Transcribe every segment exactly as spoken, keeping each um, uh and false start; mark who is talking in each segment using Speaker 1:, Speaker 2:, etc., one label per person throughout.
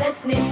Speaker 1: es nicht.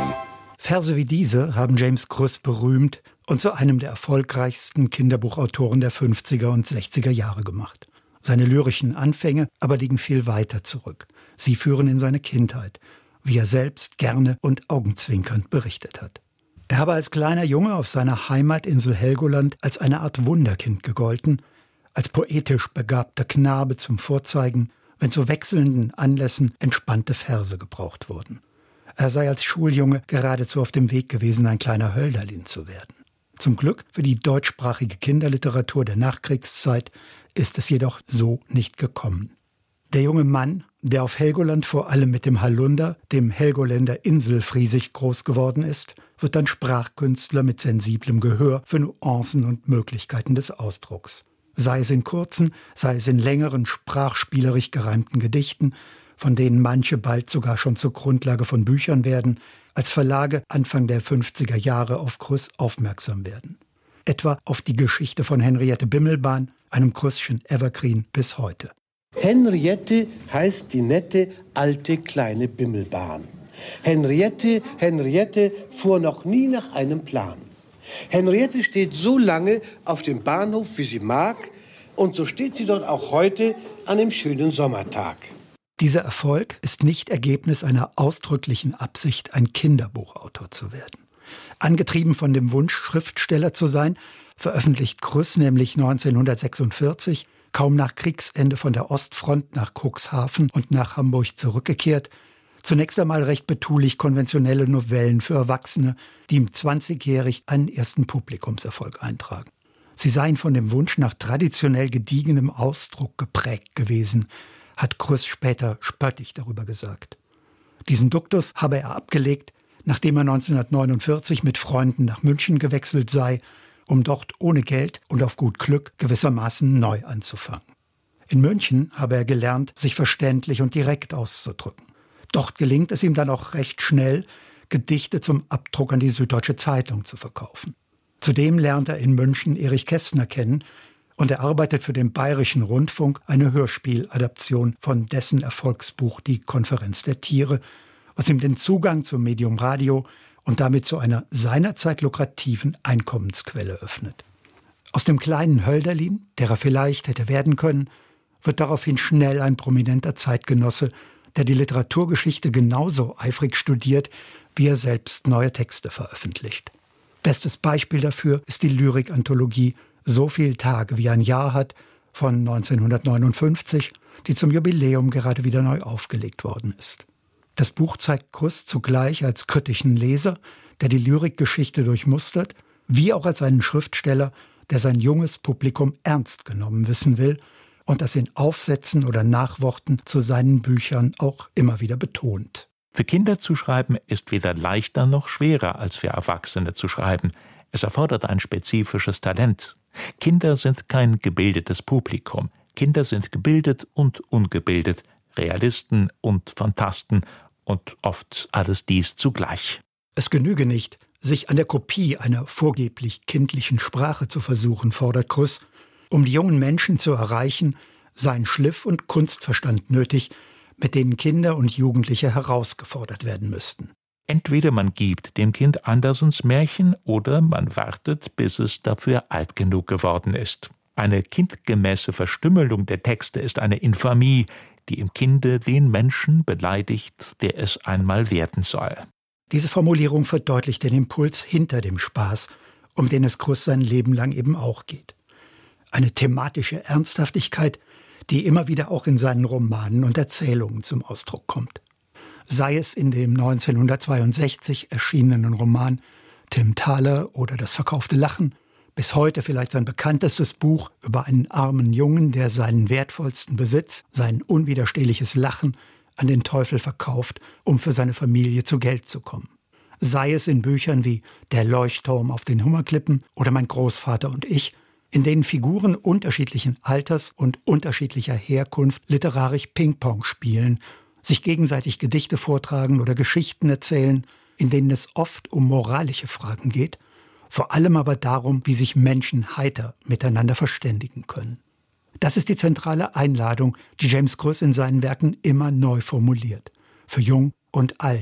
Speaker 2: Verse wie diese haben James Krüss berühmt und zu einem der erfolgreichsten Kinderbuchautoren der fünfziger und sechziger Jahre gemacht. Seine lyrischen Anfänge aber liegen viel weiter zurück. Sie führen in seine Kindheit, wie er selbst gerne und augenzwinkernd berichtet hat. Er habe als kleiner Junge auf seiner Heimatinsel Helgoland als eine Art Wunderkind gegolten, als poetisch begabter Knabe zum Vorzeigen, wenn zu wechselnden Anlässen entspannte Verse gebraucht wurden. Er sei als Schuljunge geradezu auf dem Weg gewesen, ein kleiner Hölderlin zu werden. Zum Glück für die deutschsprachige Kinderliteratur der Nachkriegszeit ist es jedoch so nicht gekommen. Der junge Mann, der auf Helgoland vor allem mit dem Hallunder, dem Helgoländer Inselfriesisch, groß geworden ist, wird dann Sprachkünstler mit sensiblem Gehör für Nuancen und Möglichkeiten des Ausdrucks. Sei es in kurzen, sei es in längeren, sprachspielerisch gereimten Gedichten, von denen manche bald sogar schon zur Grundlage von Büchern werden, als Verlage Anfang der fünfziger Jahre auf Krüss aufmerksam werden. Etwa auf die Geschichte von Henriette Bimmelbahn, einem Krüsschen Evergreen bis heute.
Speaker 3: Henriette heißt die nette, alte, kleine Bimmelbahn. Henriette, Henriette fuhr noch nie nach einem Plan. Henriette steht so lange auf dem Bahnhof, wie sie mag, und so steht sie dort auch heute an einem schönen Sommertag.
Speaker 2: Dieser Erfolg ist nicht Ergebnis einer ausdrücklichen Absicht, ein Kinderbuchautor zu werden. Angetrieben von dem Wunsch, Schriftsteller zu sein, veröffentlicht Krüss nämlich neunzehnhundertsechsundvierzig, kaum nach Kriegsende von der Ostfront nach Cuxhaven und nach Hamburg zurückgekehrt, zunächst einmal recht betulich konventionelle Novellen für Erwachsene, die ihm zwanzigjährig einen ersten Publikumserfolg eintragen. Sie seien von dem Wunsch nach traditionell gediegenem Ausdruck geprägt gewesen, hat Krüss später spöttisch darüber gesagt. Diesen Duktus habe er abgelegt, nachdem er neunzehnhundertneunundvierzig mit Freunden nach München gewechselt sei, um dort ohne Geld und auf gut Glück gewissermaßen neu anzufangen. In München habe er gelernt, sich verständlich und direkt auszudrücken. Dort gelingt es ihm dann auch recht schnell, Gedichte zum Abdruck an die Süddeutsche Zeitung zu verkaufen. Zudem lernt er in München Erich Kästner kennen und er arbeitet für den Bayerischen Rundfunk eine Hörspieladaption von dessen Erfolgsbuch Die Konferenz der Tiere, was ihm den Zugang zum Medium Radio und damit zu einer seinerzeit lukrativen Einkommensquelle öffnet. Aus dem kleinen Hölderlin, der er vielleicht hätte werden können, wird daraufhin schnell ein prominenter Zeitgenosse, der die Literaturgeschichte genauso eifrig studiert, wie er selbst neue Texte veröffentlicht. Bestes Beispiel dafür ist die Lyrikanthologie So viel Tage wie ein Jahr hat von neunzehnhundertneunundfünfzig, die zum Jubiläum gerade wieder neu aufgelegt worden ist. Das Buch zeigt Krüss zugleich als kritischen Leser, der die Lyrikgeschichte durchmustert, wie auch als einen Schriftsteller, der sein junges Publikum ernst genommen wissen will und das in Aufsätzen oder Nachworten zu seinen Büchern auch immer wieder betont.
Speaker 4: Für Kinder zu schreiben ist weder leichter noch schwerer als für Erwachsene zu schreiben. Es erfordert ein spezifisches Talent. Kinder sind kein gebildetes Publikum. Kinder sind gebildet und ungebildet, Realisten und Phantasten und oft alles dies zugleich.
Speaker 2: Es genüge nicht, sich an der Kopie einer vorgeblich kindlichen Sprache zu versuchen, fordert Krüss. Um die jungen Menschen zu erreichen, seien Schliff und Kunstverstand nötig, mit denen Kinder und Jugendliche herausgefordert werden müssten.
Speaker 4: Entweder man gibt dem Kind Andersens Märchen oder man wartet, bis es dafür alt genug geworden ist. Eine kindgemäße Verstümmelung der Texte ist eine Infamie, die im Kinde den Menschen beleidigt, der es einmal werden soll.
Speaker 2: Diese Formulierung verdeutlicht den Impuls hinter dem Spaß, um den es Krüss sein Leben lang eben auch geht. Eine thematische Ernsthaftigkeit, die immer wieder auch in seinen Romanen und Erzählungen zum Ausdruck kommt. Sei es in dem neunzehnhundertzweiundsechzig erschienenen Roman Tim Thaler oder Das verkaufte Lachen, bis heute vielleicht sein bekanntestes Buch über einen armen Jungen, der seinen wertvollsten Besitz, sein unwiderstehliches Lachen, an den Teufel verkauft, um für seine Familie zu Geld zu kommen. Sei es in Büchern wie Der Leuchtturm auf den Hummerklippen oder Mein Großvater und ich, in denen Figuren unterschiedlichen Alters und unterschiedlicher Herkunft literarisch Ping-Pong spielen, sich gegenseitig Gedichte vortragen oder Geschichten erzählen, in denen es oft um moralische Fragen geht, vor allem aber darum, wie sich Menschen heiter miteinander verständigen können. Das ist die zentrale Einladung, die James Krüss in seinen Werken immer neu formuliert. Für Jung und Alt,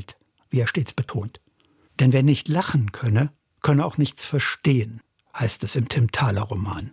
Speaker 2: wie er stets betont. Denn wer nicht lachen könne, könne auch nichts verstehen, heißt es im Tim Thaler Roman.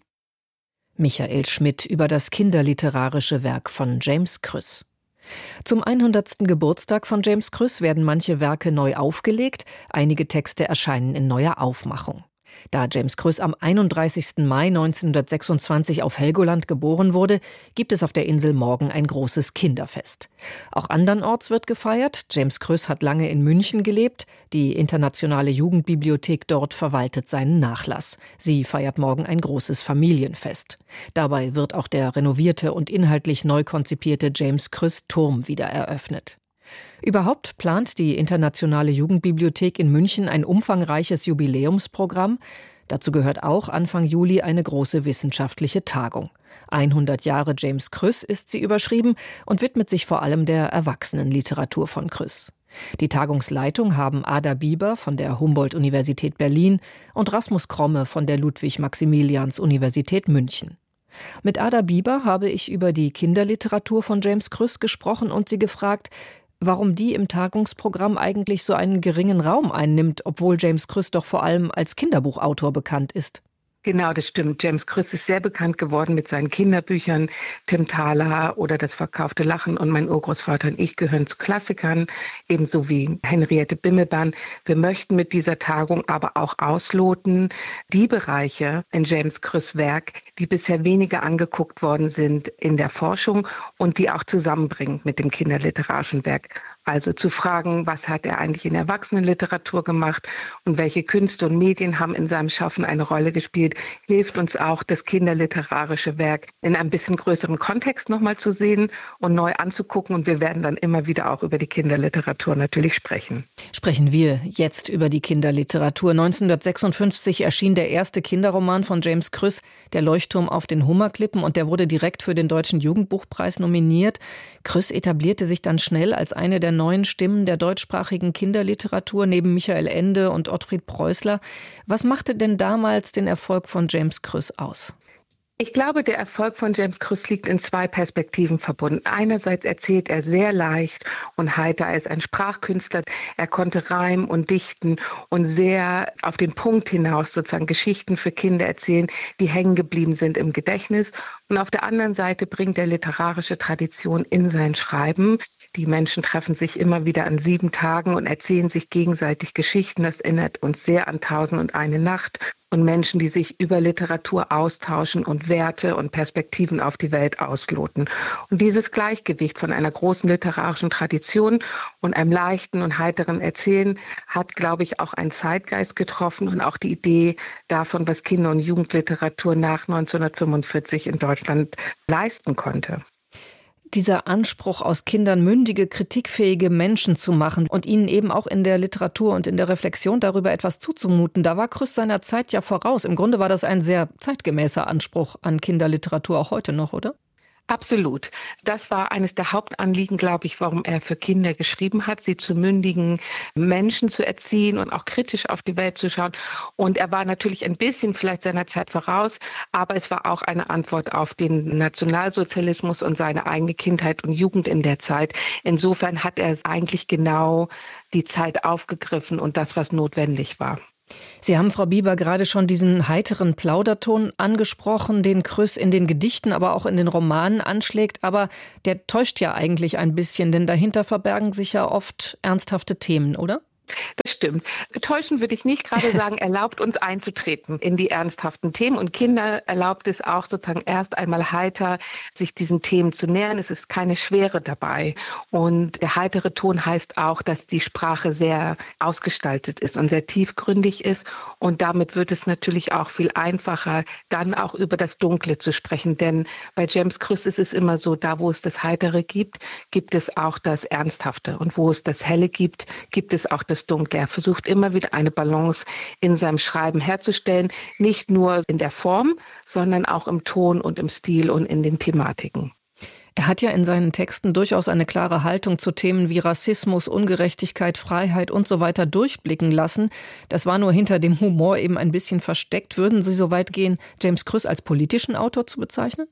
Speaker 1: Michael Schmidt über das kinderliterarische Werk von James Krüss. Zum hundertsten Geburtstag von James Krüss werden manche Werke neu aufgelegt, einige Texte erscheinen in neuer Aufmachung. Da James Krüss am einunddreißigsten Mai neunzehnhundertsechsundzwanzig auf Helgoland geboren wurde, gibt es auf der Insel morgen ein großes Kinderfest. Auch andernorts wird gefeiert. James Krüss hat lange in München gelebt. Die internationale Jugendbibliothek dort verwaltet seinen Nachlass. Sie feiert morgen ein großes Familienfest. Dabei wird auch der renovierte und inhaltlich neu konzipierte James Krüss Turm wieder eröffnet. Überhaupt plant die Internationale Jugendbibliothek in München ein umfangreiches Jubiläumsprogramm. Dazu gehört auch Anfang Juli eine große wissenschaftliche Tagung. hundert Jahre James Krüss ist sie überschrieben und widmet sich vor allem der Erwachsenenliteratur von Krüss. Die Tagungsleitung haben Ada Bieber von der Humboldt-Universität Berlin und Rasmus Kromme von der Ludwig-Maximilians-Universität München. Mit Ada Bieber habe ich über die Kinderliteratur von James Krüss gesprochen und sie gefragt, warum die im Tagungsprogramm eigentlich so einen geringen Raum einnimmt, obwohl James Krüss doch vor allem als Kinderbuchautor bekannt ist.
Speaker 5: Genau, das stimmt. James Krüss ist sehr bekannt geworden mit seinen Kinderbüchern. Tim Thaler oder Das verkaufte Lachen und Mein Urgroßvater und ich gehören zu Klassikern, ebenso wie Henriette Bimmelbahn. Wir möchten mit dieser Tagung aber auch ausloten, die Bereiche in James Krüss Werk, die bisher weniger angeguckt worden sind in der Forschung und die auch zusammenbringen mit dem kinderliterarischen Werk. Also zu fragen, was hat er eigentlich in Erwachsenenliteratur gemacht und welche Künste und Medien haben in seinem Schaffen eine Rolle gespielt, hilft uns auch, das kinderliterarische Werk in einem bisschen größeren Kontext nochmal zu sehen und neu anzugucken. Und wir werden dann immer wieder auch über die Kinderliteratur natürlich sprechen.
Speaker 1: Sprechen wir jetzt über die Kinderliteratur. neunzehnhundertsechsundfünfzig erschien der erste Kinderroman von James Krüss, Der Leuchtturm auf den Hummerklippen, und der wurde direkt für den Deutschen Jugendbuchpreis nominiert. Krüss etablierte sich dann schnell als eine der neuen Stimmen der deutschsprachigen Kinderliteratur neben Michael Ende und Ottfried Preußler. Was machte denn damals den Erfolg von James Krüss aus?
Speaker 5: Ich glaube, der Erfolg von James Krüss liegt in zwei Perspektiven verbunden. Einerseits erzählt er sehr leicht und heiter. Er ist ein Sprachkünstler. Er konnte reimen und dichten und sehr auf den Punkt hinaus sozusagen Geschichten für Kinder erzählen, die hängen geblieben sind im Gedächtnis. Und auf der anderen Seite bringt er literarische Tradition in sein Schreiben. Die Menschen treffen sich immer wieder an sieben Tagen und erzählen sich gegenseitig Geschichten. Das erinnert uns sehr an Tausend und eine Nacht. Und Menschen, die sich über Literatur austauschen und Werte und Perspektiven auf die Welt ausloten. Und dieses Gleichgewicht von einer großen literarischen Tradition und einem leichten und heiteren Erzählen hat, glaube ich, auch einen Zeitgeist getroffen und auch die Idee davon, was Kinder- und Jugendliteratur nach neunzehnhundertfünfundvierzig in Deutschland leisten konnte.
Speaker 1: Dieser Anspruch, aus Kindern mündige, kritikfähige Menschen zu machen und ihnen eben auch in der Literatur und in der Reflexion darüber etwas zuzumuten, da war Krüss seiner Zeit ja voraus. Im Grunde war das ein sehr zeitgemäßer Anspruch an Kinderliteratur auch heute noch, oder?
Speaker 5: Absolut. Das war eines der Hauptanliegen, glaube ich, warum er für Kinder geschrieben hat, sie zu mündigen Menschen zu erziehen und auch kritisch auf die Welt zu schauen. Und er war natürlich ein bisschen vielleicht seiner Zeit voraus, aber es war auch eine Antwort auf den Nationalsozialismus und seine eigene Kindheit und Jugend in der Zeit. Insofern hat er eigentlich genau die Zeit aufgegriffen und das, was notwendig war.
Speaker 1: Sie haben, Frau Bieber, gerade schon diesen heiteren Plauderton angesprochen, den Krüss in den Gedichten, aber auch in den Romanen anschlägt. Aber der täuscht ja eigentlich ein bisschen, denn dahinter verbergen sich ja oft ernsthafte Themen, oder?
Speaker 5: Das stimmt. Täuschen würde ich nicht, gerade sagen, erlaubt uns einzutreten in die ernsthaften Themen. Und Kinder erlaubt es auch sozusagen erst einmal heiter, sich diesen Themen zu nähern. Es ist keine Schwere dabei. Und der heitere Ton heißt auch, dass die Sprache sehr ausgestaltet ist und sehr tiefgründig ist. Und damit wird es natürlich auch viel einfacher, dann auch über das Dunkle zu sprechen. Denn bei James Krüss ist es immer so, da wo es das Heitere gibt, gibt es auch das Ernsthafte. Und wo es das Helle gibt, gibt es auch das Dunkle. Er versucht immer wieder eine Balance in seinem Schreiben herzustellen, nicht nur in der Form, sondern auch im Ton und im Stil und in den Thematiken.
Speaker 1: Er hat ja in seinen Texten durchaus eine klare Haltung zu Themen wie Rassismus, Ungerechtigkeit, Freiheit und so weiter durchblicken lassen. Das war nur hinter dem Humor eben ein bisschen versteckt. Würden Sie so weit gehen, James Krüss als politischen Autor zu bezeichnen?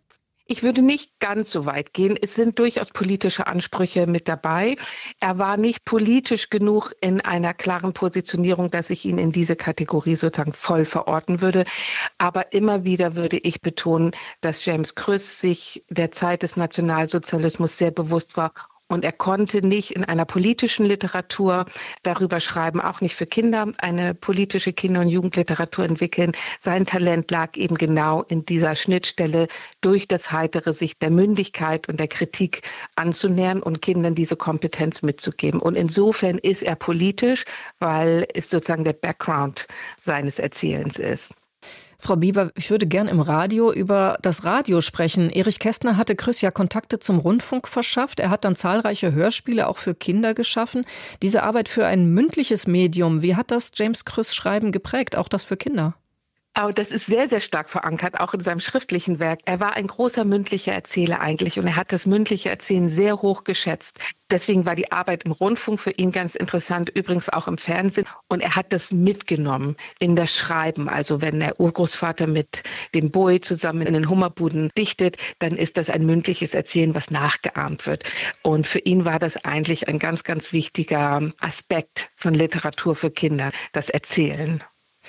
Speaker 5: Ich würde nicht ganz so weit gehen. Es sind durchaus politische Ansprüche mit dabei. Er war nicht politisch genug in einer klaren Positionierung, dass ich ihn in diese Kategorie sozusagen voll verorten würde. Aber immer wieder würde ich betonen, dass James Krüss sich der Zeit des Nationalsozialismus sehr bewusst war. Und er konnte nicht in einer politischen Literatur darüber schreiben, auch nicht für Kinder, eine politische Kinder- und Jugendliteratur entwickeln. Sein Talent lag eben genau in dieser Schnittstelle, durch das heitere sich der Mündigkeit und der Kritik anzunähern und Kindern diese Kompetenz mitzugeben. Und insofern ist er politisch, weil es sozusagen der Background seines Erzählens ist.
Speaker 1: Frau Bieber, ich würde gern im Radio über das Radio sprechen. Erich Kästner hatte Krüss ja Kontakte zum Rundfunk verschafft. Er hat dann zahlreiche Hörspiele auch für Kinder geschaffen. Diese Arbeit für ein mündliches Medium, wie hat das James Krüss Schreiben geprägt, auch das für Kinder?
Speaker 5: Aber das ist sehr, sehr stark verankert, auch in seinem schriftlichen Werk. Er war ein großer mündlicher Erzähler eigentlich und er hat das mündliche Erzählen sehr hoch geschätzt. Deswegen war die Arbeit im Rundfunk für ihn ganz interessant, übrigens auch im Fernsehen. Und er hat das mitgenommen in das Schreiben. Also wenn der Urgroßvater mit dem Boy zusammen in den Hummerbuden dichtet, dann ist das ein mündliches Erzählen, was nachgeahmt wird. Und für ihn war das eigentlich ein ganz, ganz wichtiger Aspekt von Literatur für Kinder, das Erzählen.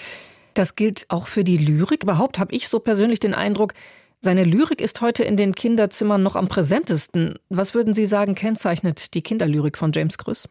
Speaker 1: Das gilt auch für die Lyrik. Überhaupt habe ich so persönlich den Eindruck, seine Lyrik ist heute in den Kinderzimmern noch am präsentesten. Was würden Sie sagen, kennzeichnet die Kinderlyrik von James Krüss?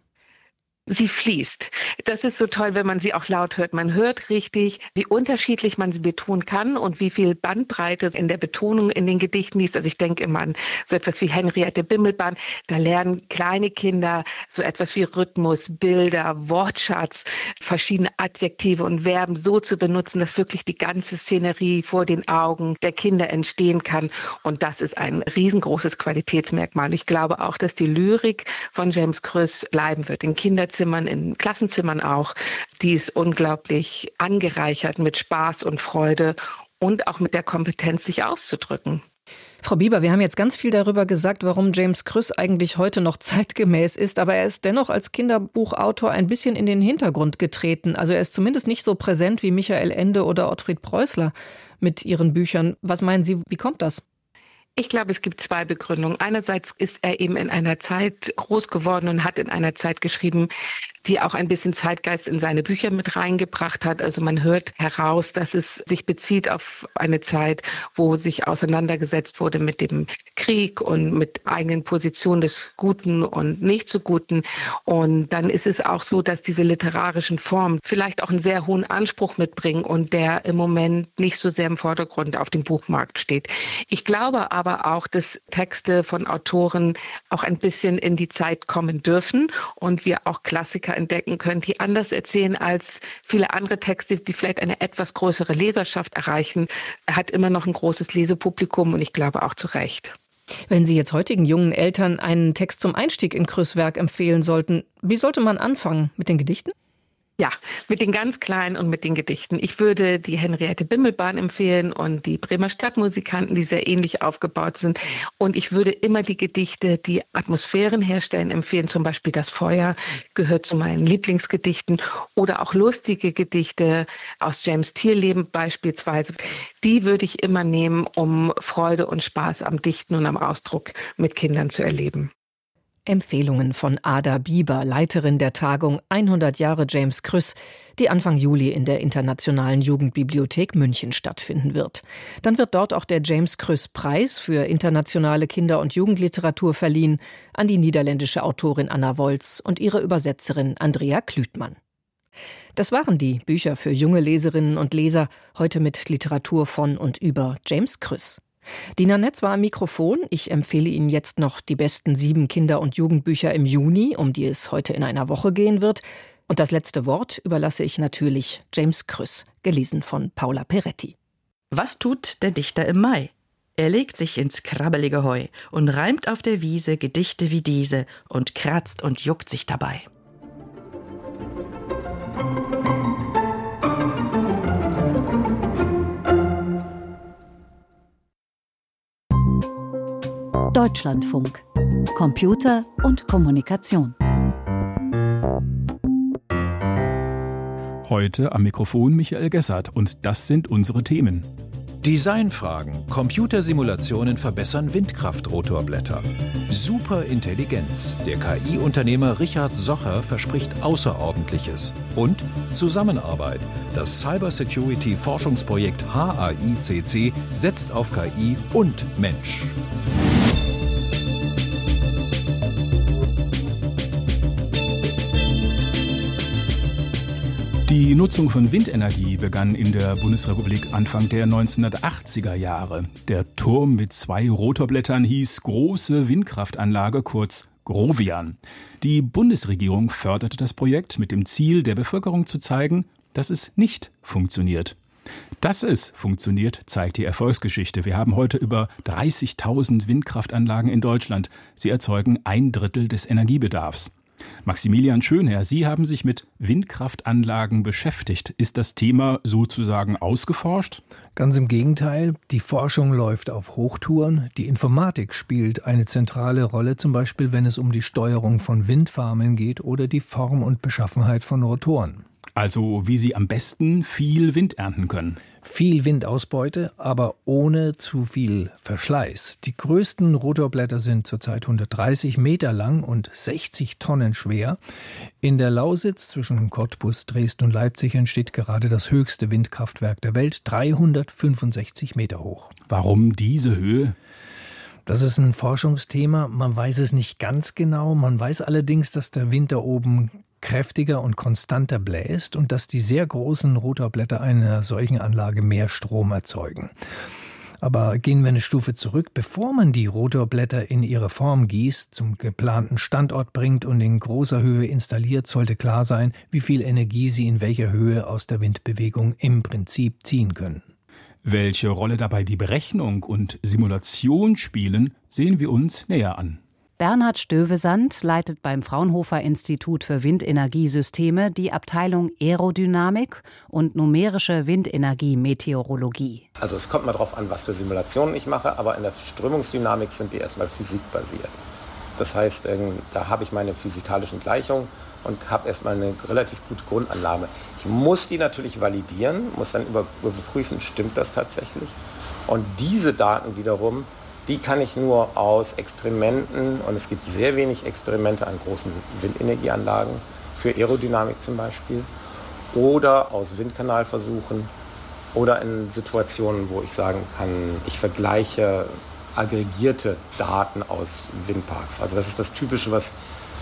Speaker 5: Sie fließt. Das ist so toll, wenn man sie auch laut hört. Man hört richtig, wie unterschiedlich man sie betonen kann und wie viel Bandbreite in der Betonung in den Gedichten ist. Also ich denke immer an so etwas wie Henriette Bimmelbahn. Da lernen kleine Kinder so etwas wie Rhythmus, Bilder, Wortschatz, verschiedene Adjektive und Verben so zu benutzen, dass wirklich die ganze Szenerie vor den Augen der Kinder entstehen kann. Und das ist ein riesengroßes Qualitätsmerkmal. Ich glaube auch, dass die Lyrik von James Krüss bleiben wird. In Kinderzimmern, in Klassenzimmern auch. Die ist unglaublich angereichert mit Spaß und Freude und auch mit der Kompetenz, sich auszudrücken.
Speaker 1: Frau Bieber, wir haben jetzt ganz viel darüber gesagt, warum James Krüss eigentlich heute noch zeitgemäß ist, aber er ist dennoch als Kinderbuchautor ein bisschen in den Hintergrund getreten. Also er ist zumindest nicht so präsent wie Michael Ende oder Ottfried Preußler mit ihren Büchern. Was meinen Sie, wie kommt das?
Speaker 5: Ich glaube, es gibt zwei Begründungen. Einerseits ist er eben in einer Zeit groß geworden und hat in einer Zeit geschrieben, die auch ein bisschen Zeitgeist in seine Bücher mit reingebracht hat. Also man hört heraus, dass es sich bezieht auf eine Zeit, wo sich auseinandergesetzt wurde mit dem Krieg und mit eigenen Positionen des Guten und nicht so Guten. Und dann ist es auch so, dass diese literarischen Formen vielleicht auch einen sehr hohen Anspruch mitbringen und der im Moment nicht so sehr im Vordergrund auf dem Buchmarkt steht. Ich glaube aber auch, dass Texte von Autoren auch ein bisschen in die Zeit kommen dürfen und wir auch Klassiker entdecken können, die anders erzählen als viele andere Texte, die vielleicht eine etwas größere Leserschaft erreichen. Er hat immer noch ein großes Lesepublikum und ich glaube auch zu Recht.
Speaker 1: Wenn Sie jetzt heutigen jungen Eltern einen Text zum Einstieg in Krüss' Werk empfehlen sollten, wie sollte man anfangen? Mit den Gedichten?
Speaker 5: Ja, mit den ganz Kleinen und mit den Gedichten. Ich würde die Henriette Bimmelbahn empfehlen und die Bremer Stadtmusikanten, die sehr ähnlich aufgebaut sind. Und ich würde immer die Gedichte, die Atmosphären herstellen, empfehlen. Zum Beispiel Das Feuer gehört zu meinen Lieblingsgedichten oder auch lustige Gedichte aus James' Tierleben beispielsweise. Die würde ich immer nehmen, um Freude und Spaß am Dichten und am Ausdruck mit Kindern zu erleben.
Speaker 1: Empfehlungen von Ada Bieber, Leiterin der Tagung hundert Jahre James Krüss, die Anfang Juli in der Internationalen Jugendbibliothek München stattfinden wird. Dann wird dort auch der James Krüss Preis für internationale Kinder- und Jugendliteratur verliehen an die niederländische Autorin Anna Wolz und ihre Übersetzerin Andrea Klütmann. Das waren die Bücher für junge Leserinnen und Leser, heute mit Literatur von und über James Krüss. Dina Netz war am Mikrofon. Ich empfehle Ihnen jetzt noch die besten sieben Kinder- und Jugendbücher im Juni, um die es heute in einer Woche gehen wird. Und das letzte Wort überlasse ich natürlich James Krüss, gelesen von Paula Peretti.
Speaker 6: Was tut der Dichter im Mai? Er legt sich ins krabbelige Heu und reimt auf der Wiese Gedichte wie diese und kratzt und juckt sich dabei.
Speaker 7: Deutschlandfunk. Computer und Kommunikation.
Speaker 8: Heute am Mikrofon Michael Gessert und das sind unsere Themen. Designfragen. Computersimulationen verbessern Windkraftrotorblätter. Superintelligenz. Der K I-Unternehmer Richard Socher verspricht Außerordentliches. Und Zusammenarbeit. Das Cybersecurity-Forschungsprojekt H A I C C setzt auf K I und Mensch.
Speaker 9: Die Nutzung von Windenergie begann in der Bundesrepublik Anfang der neunzehnhundertachtziger Jahre. Der Turm mit zwei Rotorblättern hieß Große Windkraftanlage, kurz Grovian. Die Bundesregierung förderte das Projekt mit dem Ziel, der Bevölkerung zu zeigen, dass es nicht funktioniert. Dass es funktioniert, zeigt die Erfolgsgeschichte. Wir haben heute über dreißigtausend Windkraftanlagen in Deutschland. Sie erzeugen ein Drittel des Energiebedarfs. Maximilian Schönherr, Sie haben sich mit Windkraftanlagen beschäftigt. Ist das Thema sozusagen ausgeforscht?
Speaker 10: Ganz im Gegenteil, die Forschung läuft auf Hochtouren. Die Informatik spielt eine zentrale Rolle, zum Beispiel wenn es um die Steuerung von Windfarmen geht oder die Form und Beschaffenheit von Rotoren.
Speaker 9: Also wie Sie am besten viel Wind ernten können.
Speaker 10: Viel Windausbeute, aber ohne zu viel Verschleiß. Die größten Rotorblätter sind zurzeit hundertdreißig Meter lang und sechzig Tonnen schwer. In der Lausitz zwischen Cottbus, Dresden und Leipzig entsteht gerade das höchste Windkraftwerk der Welt, dreihundertfünfundsechzig Meter hoch.
Speaker 9: Warum diese Höhe?
Speaker 10: Das ist ein Forschungsthema. Man weiß es nicht ganz genau. Man weiß allerdings, dass der Wind da oben kräftiger und konstanter bläst und dass die sehr großen Rotorblätter einer solchen Anlage mehr Strom erzeugen. Aber gehen wir eine Stufe zurück. Bevor man die Rotorblätter in ihre Form gießt, zum geplanten Standort bringt und in großer Höhe installiert, sollte klar sein, wie viel Energie sie in welcher Höhe aus der Windbewegung im Prinzip ziehen können.
Speaker 9: Welche Rolle dabei die Berechnung und Simulation spielen, sehen wir uns näher an.
Speaker 7: Bernhard Stövesand leitet beim Fraunhofer-Institut für Windenergiesysteme die Abteilung Aerodynamik und numerische Windenergie-Meteorologie.
Speaker 11: Also es kommt mal drauf an, was für Simulationen ich mache, aber in der Strömungsdynamik sind die erstmal physikbasiert. Das heißt, da habe ich meine physikalischen Gleichungen und habe erstmal eine relativ gute Grundannahme. Ich muss die natürlich validieren, muss dann überprüfen, stimmt das tatsächlich? Und diese Daten wiederum, die kann ich nur aus Experimenten, und es gibt sehr wenig Experimente an großen Windenergieanlagen, für Aerodynamik zum Beispiel, oder aus Windkanalversuchen oder in Situationen, wo ich sagen kann, ich vergleiche aggregierte Daten aus Windparks. Also das ist das Typische, was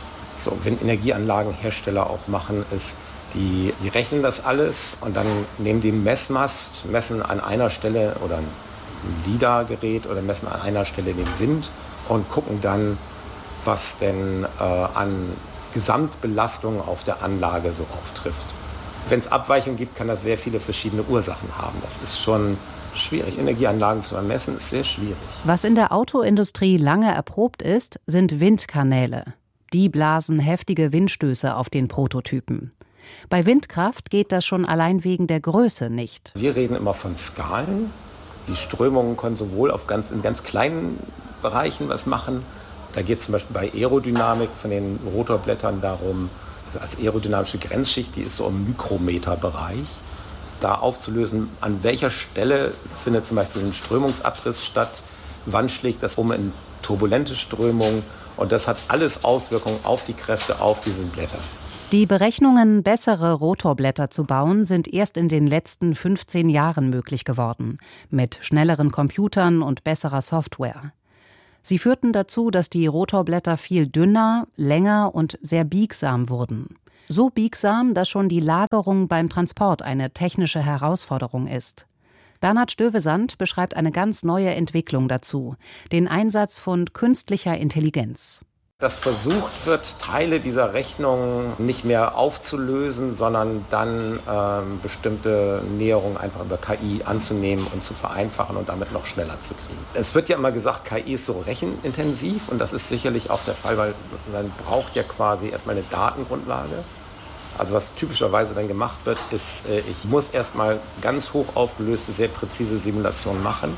Speaker 11: so Windenergieanlagenhersteller auch machen, ist, die, die rechnen das alles und dann nehmen die einen Messmast, messen an einer Stelle oder ein LIDAR-Gerät oder messen an einer Stelle den Wind und gucken dann, was denn äh, an Gesamtbelastung auf der Anlage so auftrifft. Wenn es Abweichungen gibt, kann das sehr viele verschiedene Ursachen haben. Das ist schon schwierig. Energieanlagen zu ermessen ist sehr schwierig.
Speaker 7: Was in der Autoindustrie lange erprobt ist, sind Windkanäle. Die blasen heftige Windstöße auf den Prototypen. Bei Windkraft geht das schon allein wegen der Größe nicht.
Speaker 11: Wir reden immer von Skalen. Die Strömungen können sowohl auf ganz, in ganz kleinen Bereichen was machen. Da geht es zum Beispiel bei Aerodynamik von den Rotorblättern darum, als aerodynamische Grenzschicht, die ist so im Mikrometerbereich, da aufzulösen, an welcher Stelle findet zum Beispiel ein Strömungsabriss statt, wann schlägt das um in turbulente Strömungen, und das hat alles Auswirkungen auf die Kräfte auf diese Blätter.
Speaker 7: Die Berechnungen, bessere Rotorblätter zu bauen, sind erst in den letzten fünfzehn Jahren möglich geworden, mit schnelleren Computern und besserer Software. Sie führten dazu, dass die Rotorblätter viel dünner, länger und sehr biegsam wurden. So biegsam, dass schon die Lagerung beim Transport eine technische Herausforderung ist. Bernhard Stövesand beschreibt eine ganz neue Entwicklung dazu, den Einsatz von künstlicher Intelligenz.
Speaker 11: Dass versucht wird, Teile dieser Rechnung nicht mehr aufzulösen, sondern dann ähm, bestimmte Näherungen einfach über K I anzunehmen und zu vereinfachen und damit noch schneller zu kriegen. Es wird ja immer gesagt, K I ist so rechenintensiv, und das ist sicherlich auch der Fall, weil man braucht ja quasi erstmal eine Datengrundlage. Also was typischerweise dann gemacht wird, ist, äh, ich muss erstmal ganz hoch aufgelöste, sehr präzise Simulationen machen,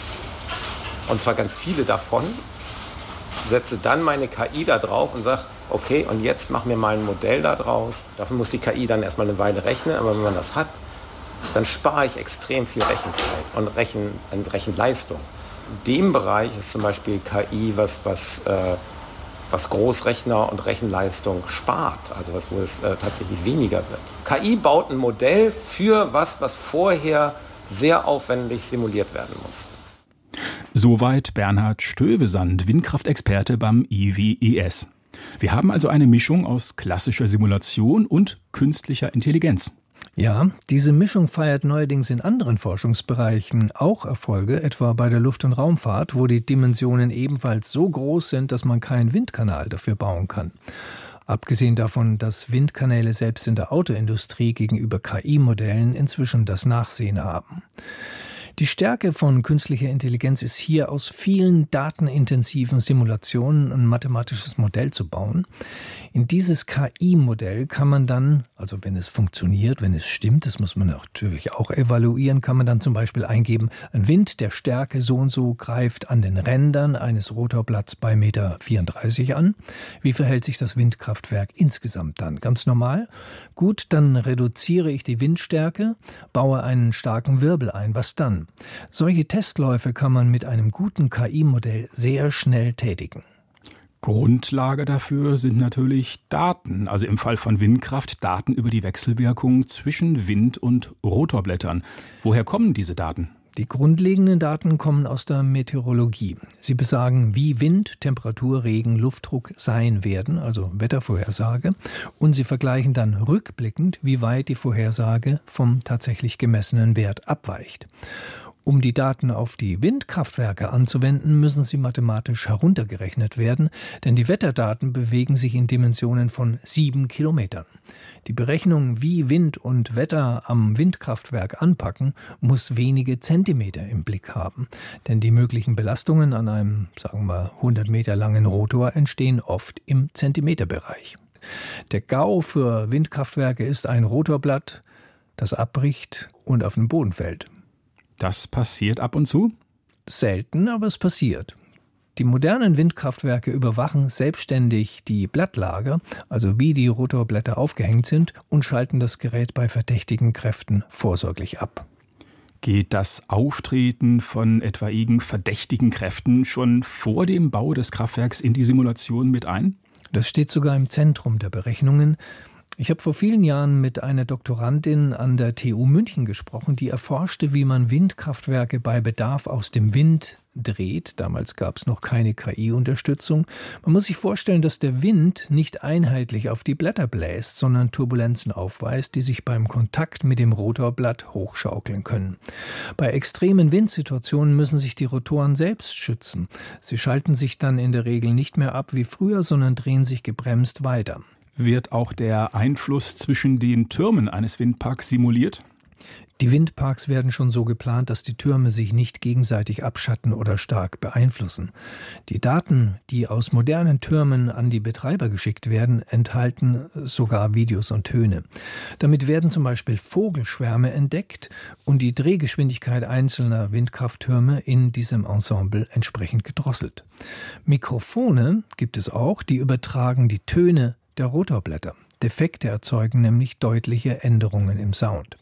Speaker 11: und zwar ganz viele davon. Setze dann meine K I da drauf und sage, okay, und jetzt mach mir mal ein Modell da draus. Dafür muss die K I dann erstmal eine Weile rechnen, aber wenn man das hat, dann spare ich extrem viel Rechenzeit und Rechen, und Rechenleistung. In dem Bereich ist zum Beispiel K I was, was, äh, was Großrechner und Rechenleistung spart, also was, wo es äh, tatsächlich weniger wird. K I baut ein Modell für was, was vorher sehr aufwendig simuliert werden muss.
Speaker 9: Soweit Bernhard Stövesand, Windkraftexperte beim I W E S. Wir haben also eine Mischung aus klassischer Simulation und künstlicher Intelligenz.
Speaker 10: Ja, diese Mischung feiert neuerdings in anderen Forschungsbereichen auch Erfolge, etwa bei der Luft- und Raumfahrt, wo die Dimensionen ebenfalls so groß sind, dass man keinen Windkanal dafür bauen kann. Abgesehen davon, dass Windkanäle selbst in der Autoindustrie gegenüber K I-Modellen inzwischen das Nachsehen haben. Die Stärke von künstlicher Intelligenz ist hier, aus vielen datenintensiven Simulationen ein mathematisches Modell zu bauen. In dieses K I-Modell kann man dann, also wenn es funktioniert, wenn es stimmt, das muss man natürlich auch evaluieren, kann man dann zum Beispiel eingeben, ein Wind der Stärke so und so greift an den Rändern eines Rotorblatts bei Meter vierunddreißig an. Wie verhält sich das Windkraftwerk insgesamt dann? Ganz normal. Gut, dann reduziere ich die Windstärke, baue einen starken Wirbel ein. Was dann? Solche Testläufe kann man mit einem guten K I-Modell sehr schnell tätigen.
Speaker 9: Grundlage dafür sind natürlich Daten, also im Fall von Windkraft Daten über die Wechselwirkung zwischen Wind- und Rotorblättern. Woher kommen diese Daten?
Speaker 10: Die grundlegenden Daten kommen aus der Meteorologie. Sie besagen, wie Wind, Temperatur, Regen, Luftdruck sein werden, also Wettervorhersage. Und sie vergleichen dann rückblickend, wie weit die Vorhersage vom tatsächlich gemessenen Wert abweicht. Um die Daten auf die Windkraftwerke anzuwenden, müssen sie mathematisch heruntergerechnet werden, denn die Wetterdaten bewegen sich in Dimensionen von sieben Kilometern. Die Berechnung, wie Wind und Wetter am Windkraftwerk anpacken, muss wenige Zentimeter im Blick haben, denn die möglichen Belastungen an einem, sagen wir, hundert Meter langen Rotor entstehen oft im Zentimeterbereich. Der GAU für Windkraftwerke ist ein Rotorblatt, das abbricht und auf den Boden fällt.
Speaker 9: Das passiert ab und zu?
Speaker 10: Selten, aber es passiert. Die modernen Windkraftwerke überwachen selbstständig die Blattlager, also wie die Rotorblätter aufgehängt sind, und schalten das Gerät bei verdächtigen Kräften vorsorglich ab.
Speaker 9: Geht das Auftreten von etwaigen verdächtigen Kräften schon vor dem Bau des Kraftwerks in die Simulation mit ein?
Speaker 10: Das steht sogar im Zentrum der Berechnungen. Ich habe vor vielen Jahren mit einer Doktorandin an der T U München gesprochen, die erforschte, wie man Windkraftwerke bei Bedarf aus dem Wind dreht. Damals gab es noch keine K I-Unterstützung. Man muss sich vorstellen, dass der Wind nicht einheitlich auf die Blätter bläst, sondern Turbulenzen aufweist, die sich beim Kontakt mit dem Rotorblatt hochschaukeln können. Bei extremen Windsituationen müssen sich die Rotoren selbst schützen. Sie schalten sich dann in der Regel nicht mehr ab wie früher, sondern drehen sich gebremst weiter.
Speaker 9: Wird auch der Einfluss zwischen den Türmen eines Windparks simuliert?
Speaker 10: Die Windparks werden schon so geplant, dass die Türme sich nicht gegenseitig abschatten oder stark beeinflussen. Die Daten, die aus modernen Türmen an die Betreiber geschickt werden, enthalten sogar Videos und Töne. Damit werden zum Beispiel Vogelschwärme entdeckt und die Drehgeschwindigkeit einzelner Windkrafttürme in diesem Ensemble entsprechend gedrosselt. Mikrofone gibt es auch, die übertragen die Töne der Rotorblätter. Defekte erzeugen nämlich deutliche Änderungen im Sound.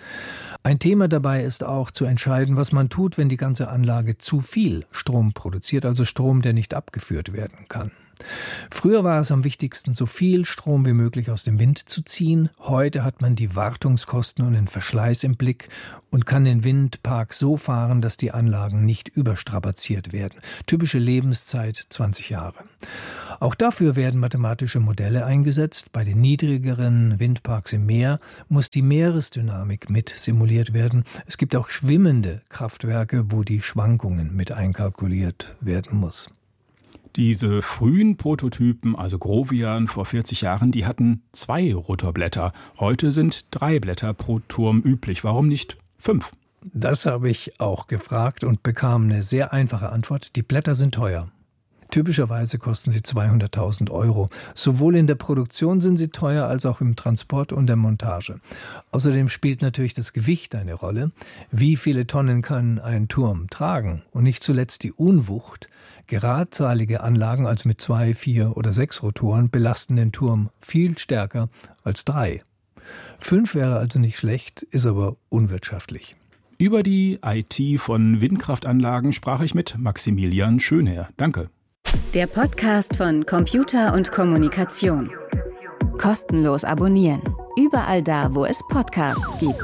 Speaker 10: Ein Thema dabei ist auch zu entscheiden, was man tut, wenn die ganze Anlage zu viel Strom produziert, also Strom, der nicht abgeführt werden kann. Früher war es am wichtigsten, so viel Strom wie möglich aus dem Wind zu ziehen. Heute hat man die Wartungskosten und den Verschleiß im Blick und kann den Windpark so fahren, dass die Anlagen nicht überstrapaziert werden. Typische Lebenszeit zwanzig Jahre. Auch dafür werden mathematische Modelle eingesetzt. Bei den niedrigeren Windparks im Meer muss die Meeresdynamik mit simuliert werden. Es gibt auch schwimmende Kraftwerke, wo die Schwankungen mit einkalkuliert werden muss.
Speaker 9: Diese frühen Prototypen, also Grovian vor vierzig Jahren, die hatten zwei Rotorblätter. Heute sind drei Blätter pro Turm üblich. Warum nicht fünf?
Speaker 10: Das habe ich auch gefragt und bekam eine sehr einfache Antwort. Die Blätter sind teuer. Typischerweise kosten sie zweihunderttausend Euro. Sowohl in der Produktion sind sie teuer als auch im Transport und der Montage. Außerdem spielt natürlich das Gewicht eine Rolle. Wie viele Tonnen kann ein Turm tragen? Und nicht zuletzt die Unwucht. Geradzahlige Anlagen, also mit zwei, vier oder sechs Rotoren, belasten den Turm viel stärker als drei. Fünf wäre also nicht schlecht, ist aber unwirtschaftlich.
Speaker 9: Über die I T von Windkraftanlagen sprach ich mit Maximilian Schönherr. Danke.
Speaker 12: Der Podcast von Computer und Kommunikation. Kostenlos abonnieren. Überall da, wo es Podcasts gibt.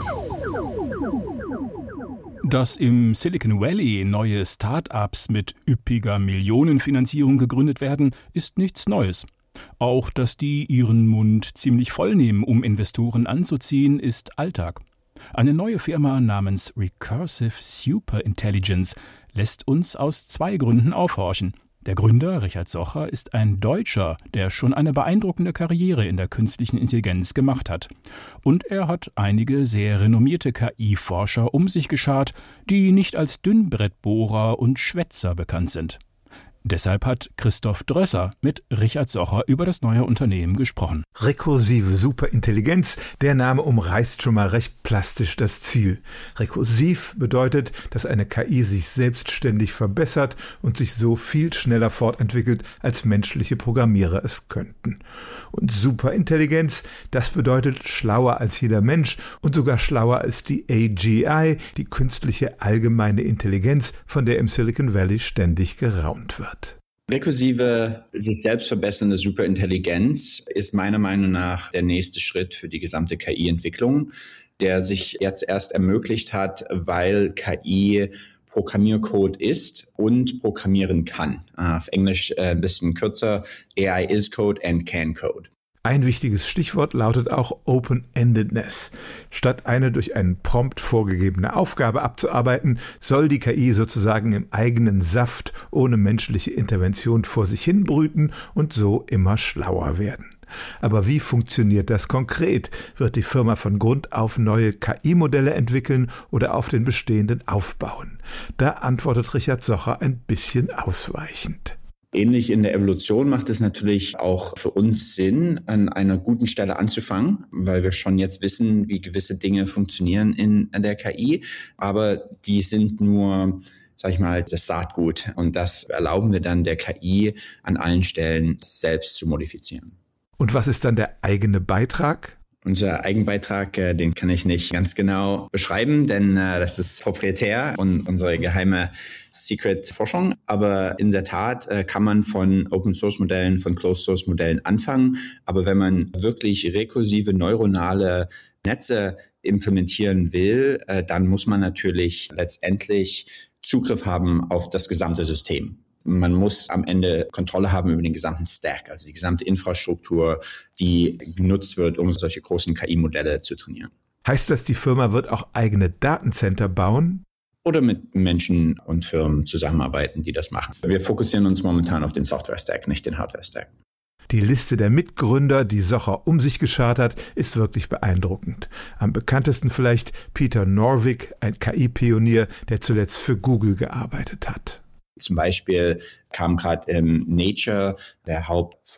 Speaker 9: Dass im Silicon Valley neue Start-ups mit üppiger Millionenfinanzierung gegründet werden, ist nichts Neues. Auch, dass die ihren Mund ziemlich voll nehmen, um Investoren anzuziehen, ist Alltag. Eine neue Firma namens Recursive Superintelligence lässt uns aus zwei Gründen aufhorchen. Der Gründer, Richard Socher, ist ein Deutscher, der schon eine beeindruckende Karriere in der künstlichen Intelligenz gemacht hat. Und er hat einige sehr renommierte K I-Forscher um sich geschart, die nicht als Dünnbrettbohrer und Schwätzer bekannt sind. Deshalb hat Christoph Drösser mit Richard Socher über das neue Unternehmen gesprochen.
Speaker 13: Rekursive Superintelligenz, der Name umreißt schon mal recht plastisch das Ziel. Rekursiv bedeutet, dass eine K I sich selbstständig verbessert und sich so viel schneller fortentwickelt, als menschliche Programmierer es könnten. Und Superintelligenz, das bedeutet schlauer als jeder Mensch und sogar schlauer als die A G I, die künstliche allgemeine Intelligenz, von der im Silicon Valley ständig geraunt wird.
Speaker 14: Rekursive, sich selbst verbessernde Superintelligenz ist meiner Meinung nach der nächste Schritt für die gesamte K I-Entwicklung, der sich jetzt erst ermöglicht hat, weil K I Programmiercode ist und programmieren kann. Auf Englisch ein bisschen kürzer, A I is code and can code.
Speaker 13: Ein wichtiges Stichwort lautet auch Open-Endedness. Statt eine durch einen Prompt vorgegebene Aufgabe abzuarbeiten, soll die K I sozusagen im eigenen Saft ohne menschliche Intervention vor sich hin brüten und so immer schlauer werden. Aber wie funktioniert das konkret? Wird die Firma von Grund auf neue K I-Modelle entwickeln oder auf den bestehenden aufbauen? Da antwortet Richard Socher ein bisschen ausweichend.
Speaker 14: Ähnlich in der Evolution macht es natürlich auch für uns Sinn, an einer guten Stelle anzufangen, weil wir schon jetzt wissen, wie gewisse Dinge funktionieren in der K I. Aber die sind nur, sag ich mal, das Saatgut. Und das erlauben wir dann der K I an allen Stellen selbst zu modifizieren.
Speaker 13: Und was ist dann der eigene Beitrag?
Speaker 14: Unser Eigenbeitrag, äh, den kann ich nicht ganz genau beschreiben, denn äh, das ist proprietär und unsere geheime Secret-Forschung. Aber in der Tat äh, kann man von Open-Source-Modellen, von Closed-Source-Modellen anfangen. Aber wenn man wirklich rekursive neuronale Netze implementieren will, äh, dann muss man natürlich letztendlich Zugriff haben auf das gesamte System. Man muss am Ende Kontrolle haben über den gesamten Stack, also die gesamte Infrastruktur, die genutzt wird, um solche großen K I-Modelle zu trainieren.
Speaker 13: Heißt das, die Firma wird auch eigene Datencenter bauen?
Speaker 14: Oder mit Menschen und Firmen zusammenarbeiten, die das machen. Wir fokussieren uns momentan auf den Software-Stack, nicht den Hardware-Stack.
Speaker 13: Die Liste der Mitgründer, die Socher um sich geschart hat, ist wirklich beeindruckend. Am bekanntesten vielleicht Peter Norvig, ein K I-Pionier, der zuletzt für Google gearbeitet hat.
Speaker 14: Zum Beispiel kam gerade im Nature, der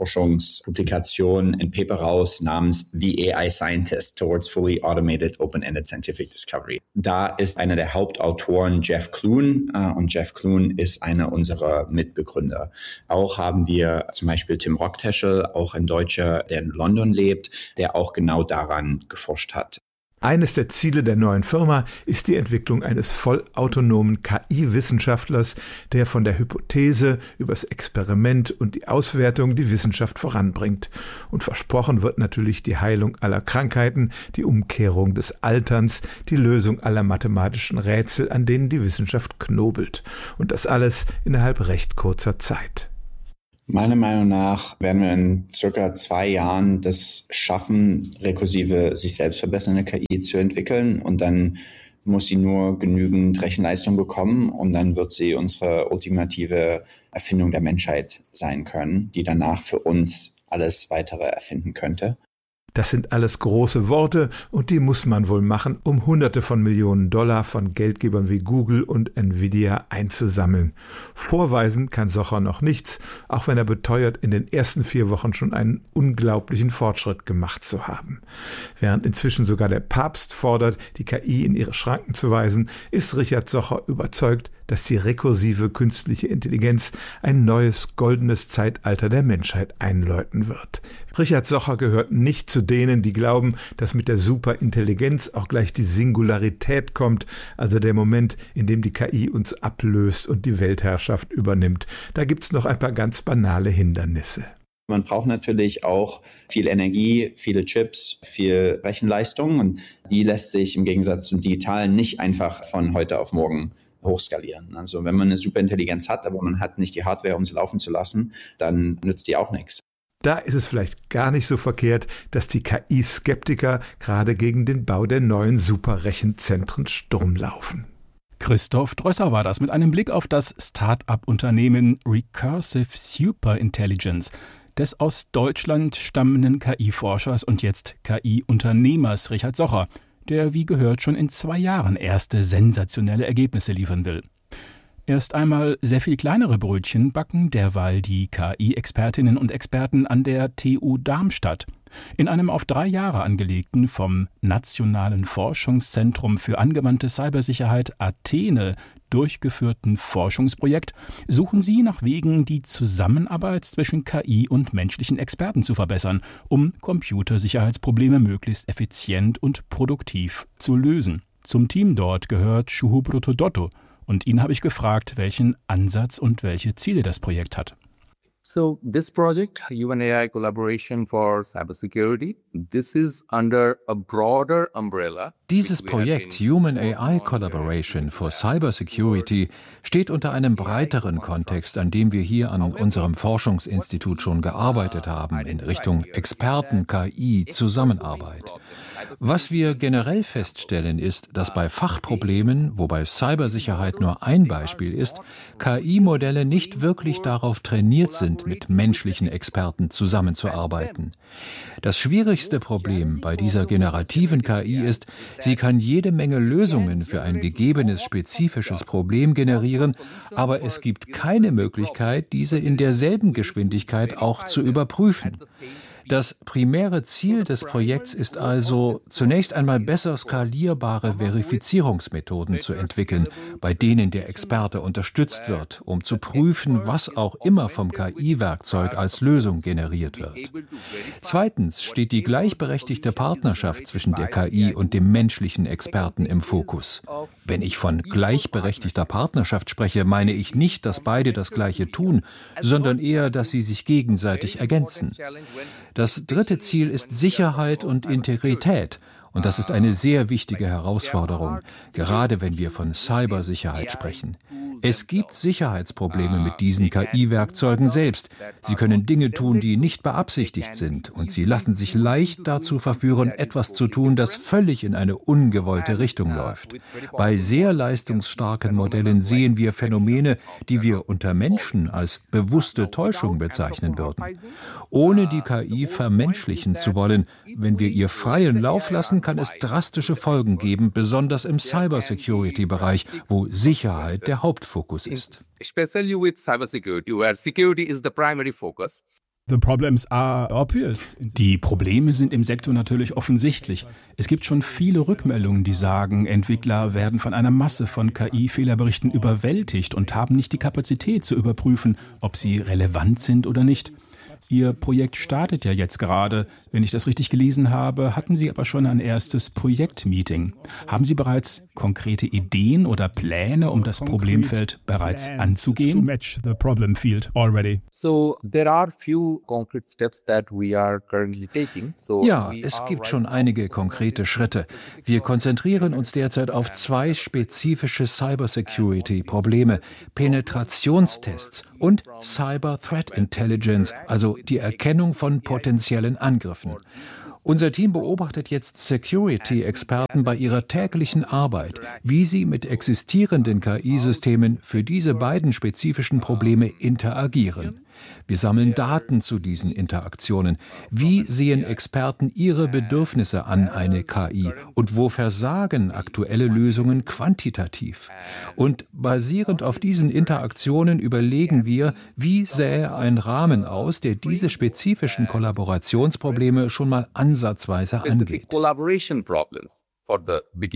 Speaker 14: Hauptforschungspublikation, ein Paper raus namens The A I Scientist Towards Fully Automated Open-Ended Scientific Discovery. Da ist einer der Hauptautoren Jeff Clune äh, und Jeff Clune ist einer unserer Mitbegründer. Auch haben wir zum Beispiel Tim Rockteschel, auch ein Deutscher, der in London lebt, der auch genau daran geforscht hat.
Speaker 13: Eines der Ziele der neuen Firma ist die Entwicklung eines vollautonomen K I-Wissenschaftlers, der von der Hypothese übers Experiment und die Auswertung die Wissenschaft voranbringt. Und versprochen wird natürlich die Heilung aller Krankheiten, die Umkehrung des Alterns, die Lösung aller mathematischen Rätsel, an denen die Wissenschaft knobelt. Und das alles innerhalb recht kurzer Zeit.
Speaker 14: Meiner Meinung nach werden wir in circa zwei Jahren das schaffen, rekursive, sich selbst verbessernde K I zu entwickeln. Und dann muss sie nur genügend Rechenleistung bekommen und dann wird sie unsere ultimative Erfindung der Menschheit sein können, die danach für uns alles weitere erfinden könnte.
Speaker 13: Das sind alles große Worte und die muss man wohl machen, um Hunderte von Millionen Dollar von Geldgebern wie Google und Nvidia einzusammeln. Vorweisen kann Socher noch nichts, auch wenn er beteuert, in den ersten vier Wochen schon einen unglaublichen Fortschritt gemacht zu haben. Während inzwischen sogar der Papst fordert, die K I in ihre Schranken zu weisen, ist Richard Socher überzeugt, dass die rekursive künstliche Intelligenz ein neues goldenes Zeitalter der Menschheit einläuten wird. Richard Socher gehört nicht zu denen, die glauben, dass mit der Superintelligenz auch gleich die Singularität kommt, also der Moment, in dem die K I uns ablöst und die Weltherrschaft übernimmt. Da gibt's noch ein paar ganz banale Hindernisse.
Speaker 14: Man braucht natürlich auch viel Energie, viele Chips, viel Rechenleistung und die lässt sich im Gegensatz zum Digitalen nicht einfach von heute auf morgen hochskalieren. Also wenn man eine Superintelligenz hat, aber man hat nicht die Hardware, um sie laufen zu lassen, dann nützt die auch nichts.
Speaker 13: Da ist es vielleicht gar nicht so verkehrt, dass die K I-Skeptiker gerade gegen den Bau der neuen Superrechenzentren Sturm laufen.
Speaker 9: Christoph Drösser war das mit einem Blick auf das Start-up-Unternehmen Recursive Superintelligence des aus Deutschland stammenden K I-Forschers und jetzt K I-Unternehmers Richard Socher, der wie gehört schon in zwei Jahren erste sensationelle Ergebnisse liefern will. Erst einmal sehr viel kleinere Brötchen backen derweil die K I-Expertinnen und Experten an der T U Darmstadt. In einem auf drei Jahre angelegten, vom Nationalen Forschungszentrum für angewandte Cybersicherheit Athene durchgeführten Forschungsprojekt suchen sie nach Wegen, die Zusammenarbeit zwischen K I und menschlichen Experten zu verbessern, um Computersicherheitsprobleme möglichst effizient und produktiv zu lösen. Zum Team dort gehört Shuhubruto Dotto, und ihn habe ich gefragt, welchen Ansatz und welche Ziele das Projekt hat.
Speaker 15: So this project, Human A I Collaboration for Cybersecurity, this is under a broader umbrella.
Speaker 16: Dieses Projekt Human A I Collaboration for Cybersecurity steht unter einem breiteren Kontext, an dem wir hier an unserem Forschungsinstitut schon gearbeitet haben, in Richtung Experten-K I-Zusammenarbeit. Was wir generell feststellen, ist, dass bei Fachproblemen, wobei Cybersicherheit nur ein Beispiel ist, K I-Modelle nicht wirklich darauf trainiert sind, mit menschlichen Experten zusammenzuarbeiten. Das schwierigste Problem bei dieser generativen K I ist, sie kann jede Menge Lösungen für ein gegebenes spezifisches Problem generieren, aber es gibt keine Möglichkeit, diese in derselben Geschwindigkeit auch zu überprüfen. Das primäre Ziel des Projekts ist also, zunächst einmal besser skalierbare Verifizierungsmethoden zu entwickeln, bei denen der Experte unterstützt wird, um zu prüfen, was auch immer vom K I-Werkzeug als Lösung generiert wird. Zweitens steht die gleichberechtigte Partnerschaft zwischen der K I und dem menschlichen Experten im Fokus. Wenn ich von gleichberechtigter Partnerschaft spreche, meine ich nicht, dass beide das Gleiche tun, sondern eher, dass sie sich gegenseitig ergänzen. Das dritte Ziel ist Sicherheit und Integrität. Und das ist eine sehr wichtige Herausforderung, gerade wenn wir von Cybersicherheit sprechen. Es gibt Sicherheitsprobleme mit diesen K I-Werkzeugen selbst. Sie können Dinge tun, die nicht beabsichtigt sind, und sie lassen sich leicht dazu verführen, etwas zu tun, das völlig in eine ungewollte Richtung läuft. Bei sehr leistungsstarken Modellen sehen wir Phänomene, die wir unter Menschen als bewusste Täuschung bezeichnen würden. Ohne die K I vermenschlichen zu wollen, wenn wir ihr freien Lauf lassen, kann es drastische Folgen geben, besonders im Cybersecurity-Bereich, wo Sicherheit der Hauptfokus ist.
Speaker 15: Especially with cybersecurity, where security is the primary focus.
Speaker 9: The problems are obvious. Die Probleme sind im Sektor natürlich offensichtlich. Es gibt schon viele Rückmeldungen, die sagen, Entwickler werden von einer Masse von K I-Fehlerberichten überwältigt und haben nicht die Kapazität zu überprüfen, ob sie relevant sind oder nicht. Ihr Projekt startet ja jetzt gerade. Wenn ich das richtig gelesen habe, hatten Sie aber schon ein erstes Projektmeeting. Haben Sie bereits konkrete Ideen oder Pläne, um das Problemfeld bereits anzugehen?
Speaker 16: Ja, es gibt schon einige konkrete Schritte. Wir konzentrieren uns derzeit auf zwei spezifische Cybersecurity-Probleme: Penetrationstests und Cyber Threat Intelligence, also die Erkennung von potenziellen Angriffen. Unser Team beobachtet jetzt Security-Experten bei ihrer täglichen Arbeit, wie sie mit existierenden K I-Systemen für diese beiden spezifischen Probleme interagieren. Wir sammeln Daten zu diesen Interaktionen. Wie sehen Experten ihre Bedürfnisse an eine K I und wo versagen aktuelle Lösungen quantitativ? Und basierend auf diesen Interaktionen überlegen wir, wie sähe ein Rahmen aus, der diese spezifischen Kollaborationsprobleme schon mal ansatzweise angeht.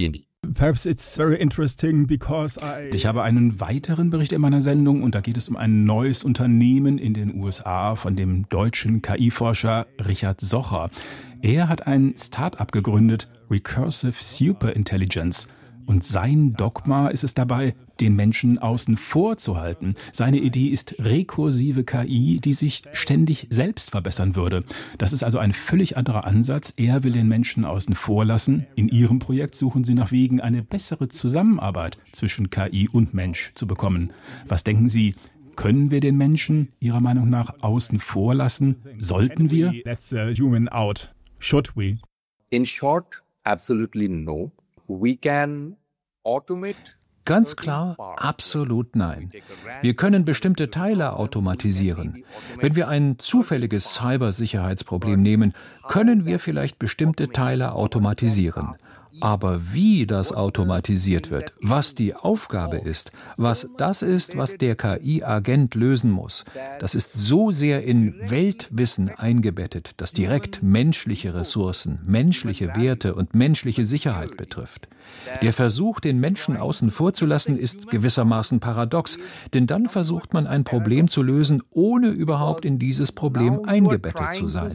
Speaker 9: perhaps it's very interesting because I Ich habe einen weiteren Bericht in meiner Sendung und da geht es um ein neues Unternehmen in den U S A von dem deutschen K I-Forscher Richard Socher. Er hat ein Start-up gegründet, Recursive Superintelligence. Und sein Dogma ist es dabei, den Menschen außen vor zu halten. Seine Idee ist rekursive K I, die sich ständig selbst verbessern würde. Das ist also ein völlig anderer Ansatz. Er will den Menschen außen vor lassen. In Ihrem Projekt suchen Sie nach Wegen, eine bessere Zusammenarbeit zwischen K I und Mensch zu bekommen. Was denken Sie? Können wir den Menschen Ihrer Meinung nach außen vor lassen? Sollten wir? That's a human out. Should we?
Speaker 15: In short, absolutely no. We can automate.
Speaker 16: Ganz klar, absolut nein. Wir können bestimmte Teile automatisieren. Wenn wir ein zufälliges Cybersicherheitsproblem nehmen, können wir vielleicht bestimmte Teile automatisieren. Aber wie das automatisiert wird, was die Aufgabe ist, was das ist, was der K I-Agent lösen muss, das ist so sehr in Weltwissen eingebettet, das direkt menschliche Ressourcen, menschliche Werte und menschliche Sicherheit betrifft. Der Versuch, den Menschen außen vor zu lassen, ist gewissermaßen paradox, denn dann versucht man ein Problem zu lösen, ohne überhaupt in dieses Problem eingebettet zu sein.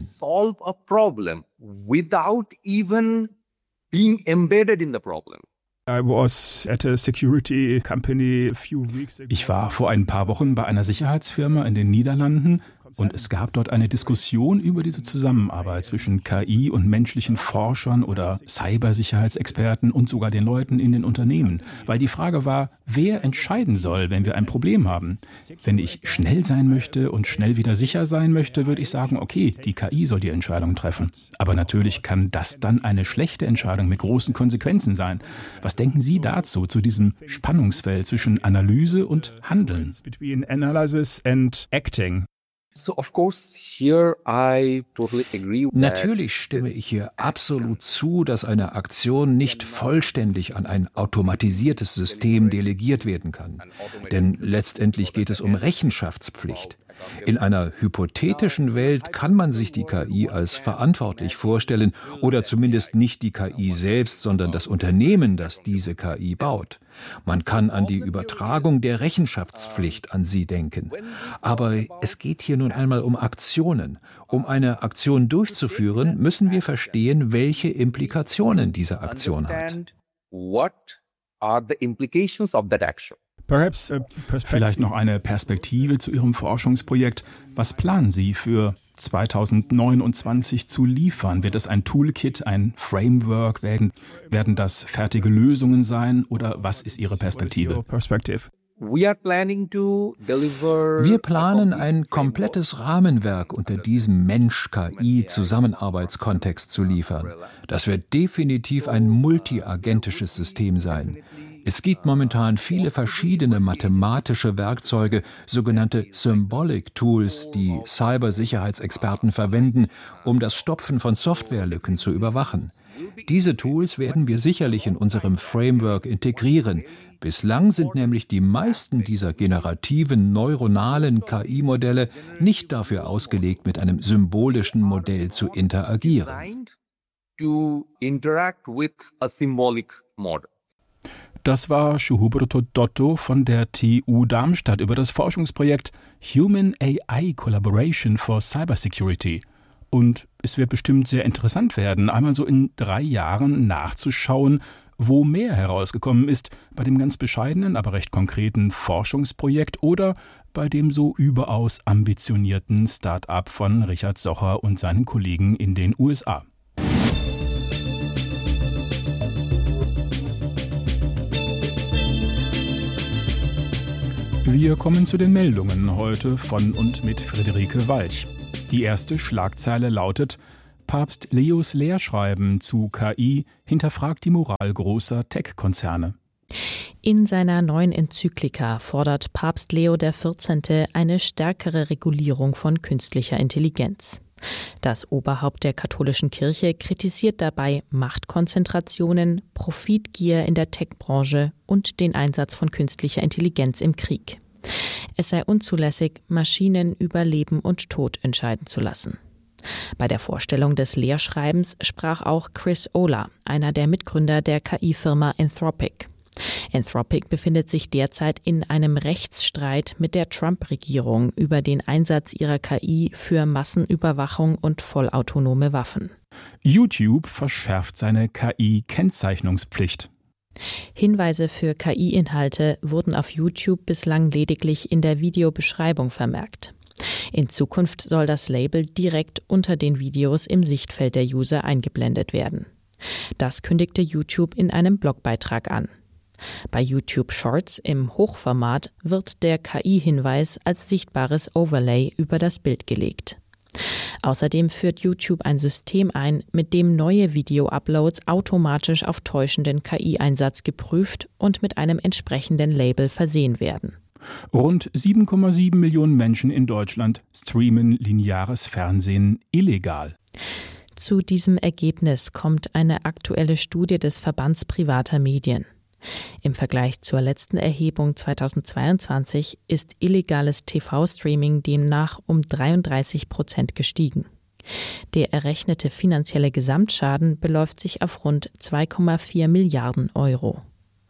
Speaker 15: Being embedded in the problem.
Speaker 9: I was at a security company a few weeks ago. Ich war vor ein paar Wochen bei einer Sicherheitsfirma in den Niederlanden und es gab dort eine Diskussion über diese Zusammenarbeit zwischen K I und menschlichen Forschern oder Cybersicherheitsexperten und sogar den Leuten in den Unternehmen. Weil die Frage war, wer entscheiden soll, wenn wir ein Problem haben. Wenn ich schnell sein möchte und schnell wieder sicher sein möchte, würde ich sagen, okay, die K I soll die Entscheidung treffen. Aber natürlich kann das dann eine schlechte Entscheidung mit großen Konsequenzen sein. Was denken Sie dazu, zu diesem Spannungsfeld zwischen Analyse und Handeln?
Speaker 10: Between analysis and acting.
Speaker 15: So of course here I totally agree with
Speaker 16: Natürlich stimme ich hier absolut zu, dass eine Aktion nicht vollständig an ein automatisiertes System delegiert werden kann. Denn letztendlich geht es um Rechenschaftspflicht. In einer hypothetischen Welt kann man sich die K I als verantwortlich vorstellen oder zumindest nicht die K I selbst, sondern das Unternehmen, das diese K I baut. Man kann an die Übertragung der Rechenschaftspflicht an sie denken. Aber es geht hier nun einmal um Aktionen. Um eine Aktion durchzuführen, müssen wir verstehen, welche Implikationen diese Aktion hat.
Speaker 15: What are the implications of that action?
Speaker 9: Perhaps, uh, Vielleicht noch eine Perspektive zu Ihrem Forschungsprojekt. Was planen Sie für zweitausendneunundzwanzig zu liefern? Wird es ein Toolkit, ein Framework? Werden, werden das fertige Lösungen sein? Oder was ist Ihre Perspektive?
Speaker 15: Wir
Speaker 16: planen ein komplettes Rahmenwerk unter diesem Mensch-K I-Zusammenarbeitskontext zu liefern. Das wird definitiv ein multiagentisches System sein. Es gibt momentan viele verschiedene mathematische Werkzeuge, sogenannte Symbolic Tools, die Cybersicherheitsexperten verwenden, um das Stopfen von Softwarelücken zu überwachen. Diese Tools werden wir sicherlich in unserem Framework integrieren. Bislang sind nämlich die meisten dieser generativen neuronalen K I-Modelle nicht dafür ausgelegt, mit einem symbolischen Modell zu interagieren.
Speaker 15: To interact with a symbolic model.
Speaker 9: Das war Shuhubroto Dotto von der T U Darmstadt über das Forschungsprojekt Human A I Collaboration for Cybersecurity. Und es wird bestimmt sehr interessant werden, einmal so in drei Jahren nachzuschauen, wo mehr herausgekommen ist bei dem ganz bescheidenen, aber recht konkreten Forschungsprojekt oder bei dem so überaus ambitionierten Start-up von Richard Socher und seinen Kollegen in den U S A. Wir kommen zu den Meldungen heute von und mit Friederike Walch. Die erste Schlagzeile lautet: Papst Leos Lehrschreiben zu K I hinterfragt die Moral großer Tech-Konzerne.
Speaker 17: In seiner neuen Enzyklika fordert Papst Leo der vierzehnte eine stärkere Regulierung von künstlicher Intelligenz. Das Oberhaupt der katholischen Kirche kritisiert dabei Machtkonzentrationen, Profitgier in der Tech-Branche und den Einsatz von künstlicher Intelligenz im Krieg. Es sei unzulässig, Maschinen über Leben und Tod entscheiden zu lassen. Bei der Vorstellung des Lehrschreibens sprach auch Chris Olah, einer der Mitgründer der K I-Firma Anthropic. Anthropic befindet sich derzeit in einem Rechtsstreit mit der Trump-Regierung über den Einsatz ihrer K I für Massenüberwachung und vollautonome Waffen.
Speaker 9: YouTube verschärft seine K I-Kennzeichnungspflicht.
Speaker 17: Hinweise für K I-Inhalte wurden auf YouTube bislang lediglich in der Videobeschreibung vermerkt. In Zukunft soll das Label direkt unter den Videos im Sichtfeld der User eingeblendet werden. Das kündigte YouTube in einem Blogbeitrag an. Bei YouTube Shorts im Hochformat wird der K I-Hinweis als sichtbares Overlay über das Bild gelegt. Außerdem führt YouTube ein System ein, mit dem neue Video-Uploads automatisch auf täuschenden K I-Einsatz geprüft und mit einem entsprechenden Label versehen werden.
Speaker 9: Rund sieben Komma sieben Millionen Menschen in Deutschland streamen lineares Fernsehen illegal.
Speaker 17: Zu diesem Ergebnis kommt eine aktuelle Studie des Verbands privater Medien. Im Vergleich zur letzten Erhebung zweitausendzweiundzwanzig ist illegales T V-Streaming demnach um dreiunddreißig Prozent gestiegen. Der errechnete finanzielle Gesamtschaden beläuft sich auf rund zwei Komma vier Milliarden Euro.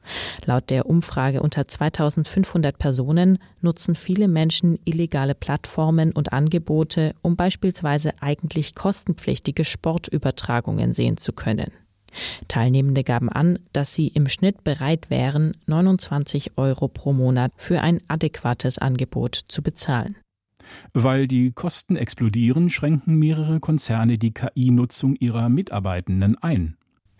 Speaker 17: Laut der Umfrage unter zweitausendfünfhundert Personen nutzen viele Menschen illegale Plattformen und Angebote, um beispielsweise eigentlich kostenpflichtige Sportübertragungen sehen zu können. Teilnehmende gaben an, dass sie im Schnitt bereit wären, neunundzwanzig Euro pro Monat für ein adäquates Angebot zu bezahlen.
Speaker 9: Weil die Kosten explodieren, schränken mehrere Konzerne die K I-Nutzung ihrer Mitarbeitenden ein.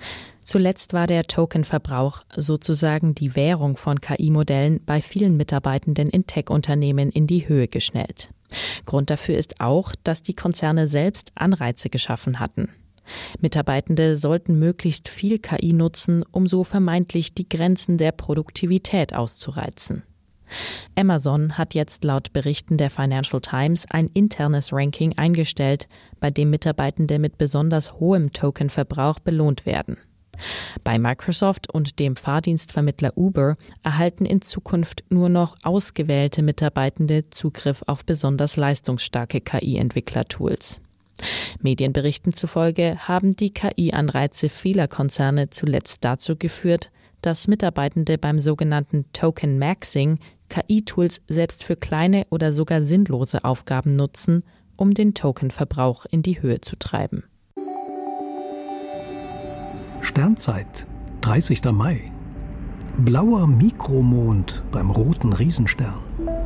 Speaker 17: Zuletzt war der Tokenverbrauch, sozusagen die Währung von K I-Modellen, bei vielen Mitarbeitenden in Tech-Unternehmen in die Höhe geschnellt. Grund dafür ist auch, dass die Konzerne selbst Anreize geschaffen hatten. Mitarbeitende sollten möglichst viel K I nutzen, um so vermeintlich die Grenzen der Produktivität auszureizen. Amazon hat jetzt laut Berichten der Financial Times ein internes Ranking eingestellt, bei dem Mitarbeitende mit besonders hohem Tokenverbrauch belohnt werden. Bei Microsoft und dem Fahrdienstvermittler Uber erhalten in Zukunft nur noch ausgewählte Mitarbeitende Zugriff auf besonders leistungsstarke K I-Entwicklertools. Medienberichten zufolge haben die K I-Anreize vieler Konzerne zuletzt dazu geführt, dass Mitarbeitende beim sogenannten Token Maxing K I-Tools selbst für kleine oder sogar sinnlose Aufgaben nutzen, um den Tokenverbrauch in die Höhe zu treiben.
Speaker 18: Sternzeit, dreißigster Mai. Blauer Mikromond beim roten Riesenstern.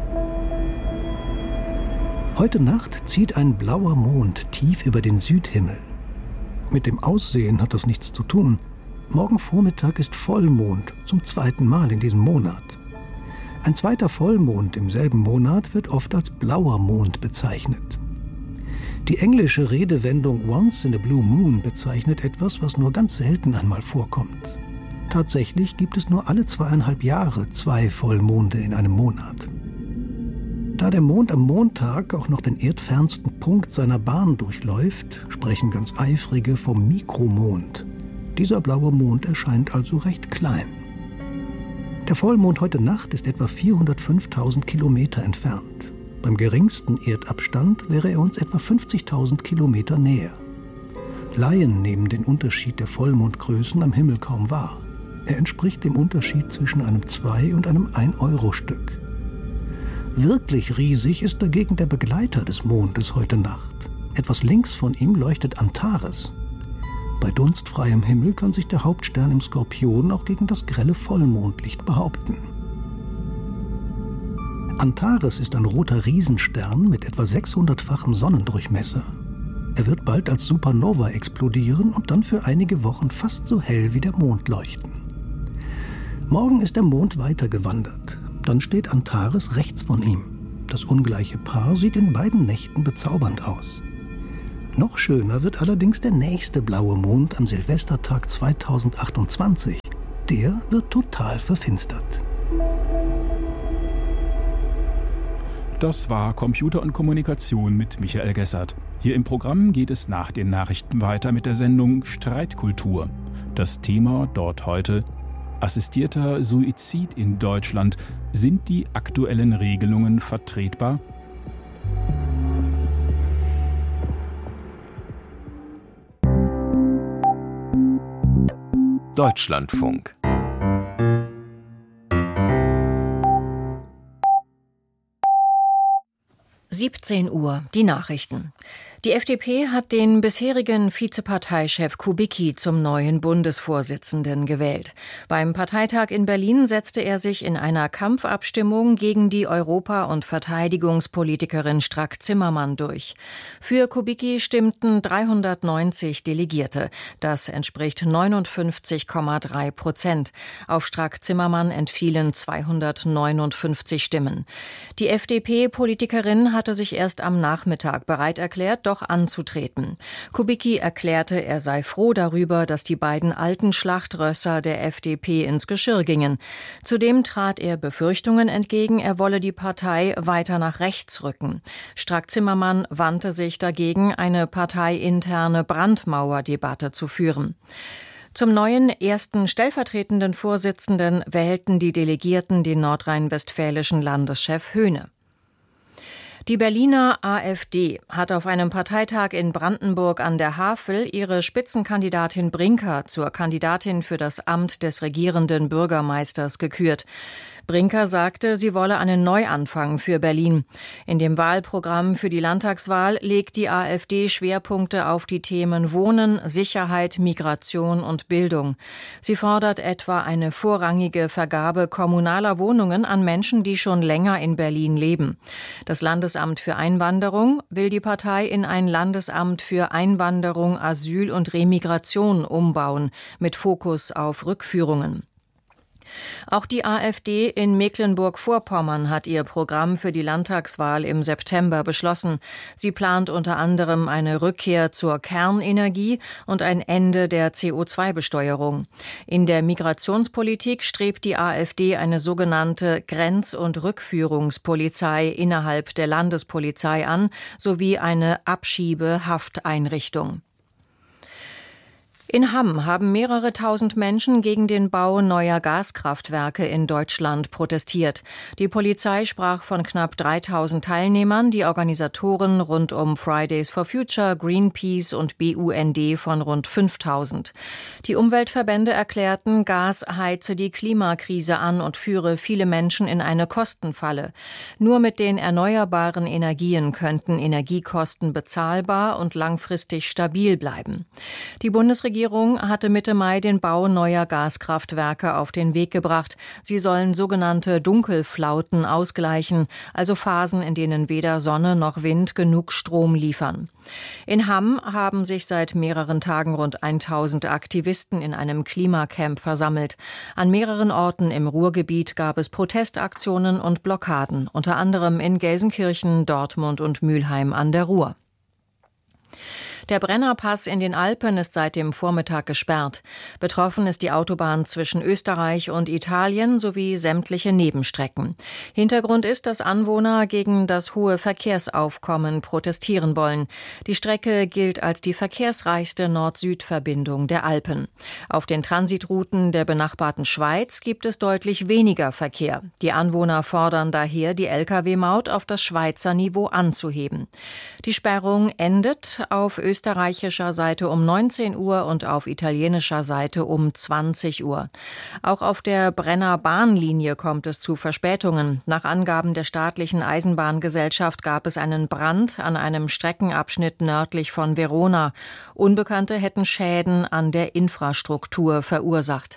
Speaker 18: Heute Nacht zieht ein blauer Mond tief über den Südhimmel. Mit dem Aussehen hat das nichts zu tun. Morgen Vormittag ist Vollmond, zum zweiten Mal in diesem Monat. Ein zweiter Vollmond im selben Monat wird oft als blauer Mond bezeichnet. Die englische Redewendung Once in a Blue Moon bezeichnet etwas, was nur ganz selten einmal vorkommt. Tatsächlich gibt es nur alle zweieinhalb Jahre zwei Vollmonde in einem Monat. Da der Mond am Montag auch noch den erdfernsten Punkt seiner Bahn durchläuft, sprechen ganz Eifrige vom Mikromond. Dieser blaue Mond erscheint also recht klein. Der Vollmond heute Nacht ist etwa vierhundertfünftausend Kilometer entfernt. Beim geringsten Erdabstand wäre er uns etwa fünfzigtausend Kilometer näher. Laien nehmen den Unterschied der Vollmondgrößen am Himmel kaum wahr. Er entspricht dem Unterschied zwischen einem zwei- und einem ein-Euro-Stück. Wirklich riesig ist dagegen der Begleiter des Mondes heute Nacht. Etwas links von ihm leuchtet Antares. Bei dunstfreiem Himmel kann sich der Hauptstern im Skorpion auch gegen das grelle Vollmondlicht behaupten. Antares ist ein roter Riesenstern mit etwa sechshundertfachem Sonnendurchmesser. Er wird bald als Supernova explodieren und dann für einige Wochen fast so hell wie der Mond leuchten. Morgen ist der Mond weitergewandert. Dann steht Antares rechts von ihm. Das ungleiche Paar sieht in beiden Nächten bezaubernd aus. Noch schöner wird allerdings der nächste blaue Mond am Silvestertag zweitausendachtundzwanzig. Der wird total verfinstert.
Speaker 9: Das war Computer und Kommunikation mit Michael Gessert. Hier im Programm geht es nach den Nachrichten weiter mit der Sendung Streitkultur. Das Thema dort heute: assistierter Suizid in Deutschland. Sind die aktuellen Regelungen vertretbar?
Speaker 19: Deutschlandfunk.
Speaker 20: siebzehn Uhr, die Nachrichten. Die F D P hat den bisherigen Vizeparteichef Kubicki zum neuen Bundesvorsitzenden gewählt. Beim Parteitag in Berlin setzte er sich in einer Kampfabstimmung gegen die Europa- und Verteidigungspolitikerin Strack-Zimmermann durch. Für Kubicki stimmten dreihundertneunzig Delegierte. Das entspricht neunundfünfzig Komma drei Prozent. Auf Strack-Zimmermann entfielen zweihundertneunundfünfzig Stimmen. Die F D P-Politikerin hatte sich erst am Nachmittag bereit erklärt, doch anzutreten. Kubicki erklärte, er sei froh darüber, dass die beiden alten Schlachtrösser der F D P ins Geschirr gingen. Zudem trat er Befürchtungen entgegen, er wolle die Partei weiter nach rechts rücken. Strack-Zimmermann wandte sich dagegen, eine parteiinterne Brandmauerdebatte zu führen. Zum neuen ersten stellvertretenden Vorsitzenden wählten die Delegierten den nordrhein-westfälischen Landeschef Höhne. Die Berliner AfD hat auf einem Parteitag in Brandenburg an der Havel ihre Spitzenkandidatin Brinker zur Kandidatin für das Amt des regierenden Bürgermeisters gekürt. Brinker sagte, sie wolle einen Neuanfang für Berlin. In dem Wahlprogramm für die Landtagswahl legt die AfD Schwerpunkte auf die Themen Wohnen, Sicherheit, Migration und Bildung. Sie fordert etwa eine vorrangige Vergabe kommunaler Wohnungen an Menschen, die schon länger in Berlin leben. Das Landesamt für Einwanderung will die Partei in ein Landesamt für Einwanderung, Asyl und Remigration umbauen, mit Fokus auf Rückführungen. Auch die AfD in Mecklenburg-Vorpommern hat ihr Programm für die Landtagswahl im September beschlossen. Sie plant unter anderem eine Rückkehr zur Kernenergie und ein Ende der C O zwei Besteuerung. In der Migrationspolitik strebt die AfD eine sogenannte Grenz- und Rückführungspolizei innerhalb der Landespolizei an, sowie eine Abschiebehafteinrichtung. In Hamm haben mehrere tausend Menschen gegen den Bau neuer Gaskraftwerke in Deutschland protestiert. Die Polizei sprach von knapp dreitausend Teilnehmern, die Organisatoren rund um Fridays for Future, Greenpeace und B U N D von rund fünftausend. Die Umweltverbände erklärten, Gas heize die Klimakrise an und führe viele Menschen in eine Kostenfalle. Nur mit den erneuerbaren Energien könnten Energiekosten bezahlbar und langfristig stabil bleiben. Die Bundesregierung Die Regierung hatte Mitte Mai den Bau neuer Gaskraftwerke auf den Weg gebracht. Sie sollen sogenannte Dunkelflauten ausgleichen, also Phasen, in denen weder Sonne noch Wind genug Strom liefern. In Hamm haben sich seit mehreren Tagen rund tausend Aktivisten in einem Klimacamp versammelt. An mehreren Orten im Ruhrgebiet gab es Protestaktionen und Blockaden, unter anderem in Gelsenkirchen, Dortmund und Mülheim an der Ruhr. Der Brennerpass in den Alpen ist seit dem Vormittag gesperrt. Betroffen ist die Autobahn zwischen Österreich und Italien sowie sämtliche Nebenstrecken. Hintergrund ist, dass Anwohner gegen das hohe Verkehrsaufkommen protestieren wollen. Die Strecke gilt als die verkehrsreichste Nord-Süd-Verbindung der Alpen. Auf den Transitrouten der benachbarten Schweiz gibt es deutlich weniger Verkehr. Die Anwohner fordern daher, die L K W-Maut auf das Schweizer Niveau anzuheben. Die Sperrung endet auf österreichischer Seite um neunzehn Uhr und auf italienischer Seite um zwanzig Uhr. Auch auf der Brenner Bahnlinie kommt es zu Verspätungen. Nach Angaben der staatlichen Eisenbahngesellschaft gab es einen Brand an einem Streckenabschnitt nördlich von Verona. Unbekannte hätten Schäden an der Infrastruktur verursacht.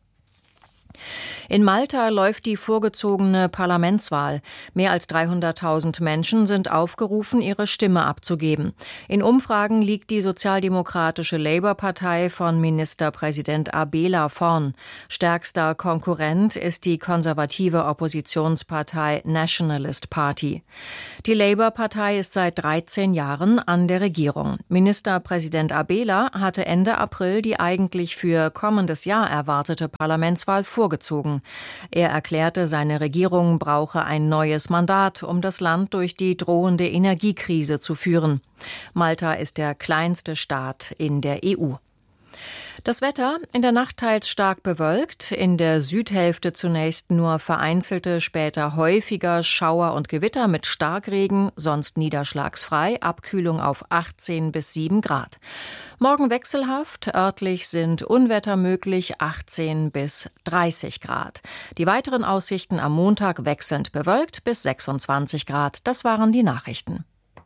Speaker 20: In Malta läuft die vorgezogene Parlamentswahl. Mehr als dreihunderttausend Menschen sind aufgerufen, ihre Stimme abzugeben. In Umfragen liegt die sozialdemokratische Labour-Partei von Ministerpräsident Abela vorn. Stärkster Konkurrent ist die konservative Oppositionspartei Nationalist Party. Die Labour-Partei ist seit dreizehn Jahren an der Regierung. Ministerpräsident Abela hatte Ende April die eigentlich für kommendes Jahr erwartete Parlamentswahl vorgezogen. Er erklärte, seine Regierung brauche ein neues Mandat, um das Land durch die drohende Energiekrise zu führen. Malta ist der kleinste Staat in der E U. Das Wetter in der Nacht teils stark bewölkt, in der Südhälfte zunächst nur vereinzelte, später häufiger Schauer und Gewitter mit Starkregen, sonst niederschlagsfrei, Abkühlung auf achtzehn bis sieben Grad. Morgen wechselhaft, örtlich sind Unwetter möglich, achtzehn bis dreißig Grad. Die weiteren Aussichten am Montag wechselnd bewölkt bis sechsundzwanzig Grad. Das waren die Nachrichten.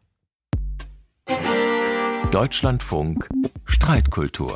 Speaker 19: Deutschlandfunk Streitkultur.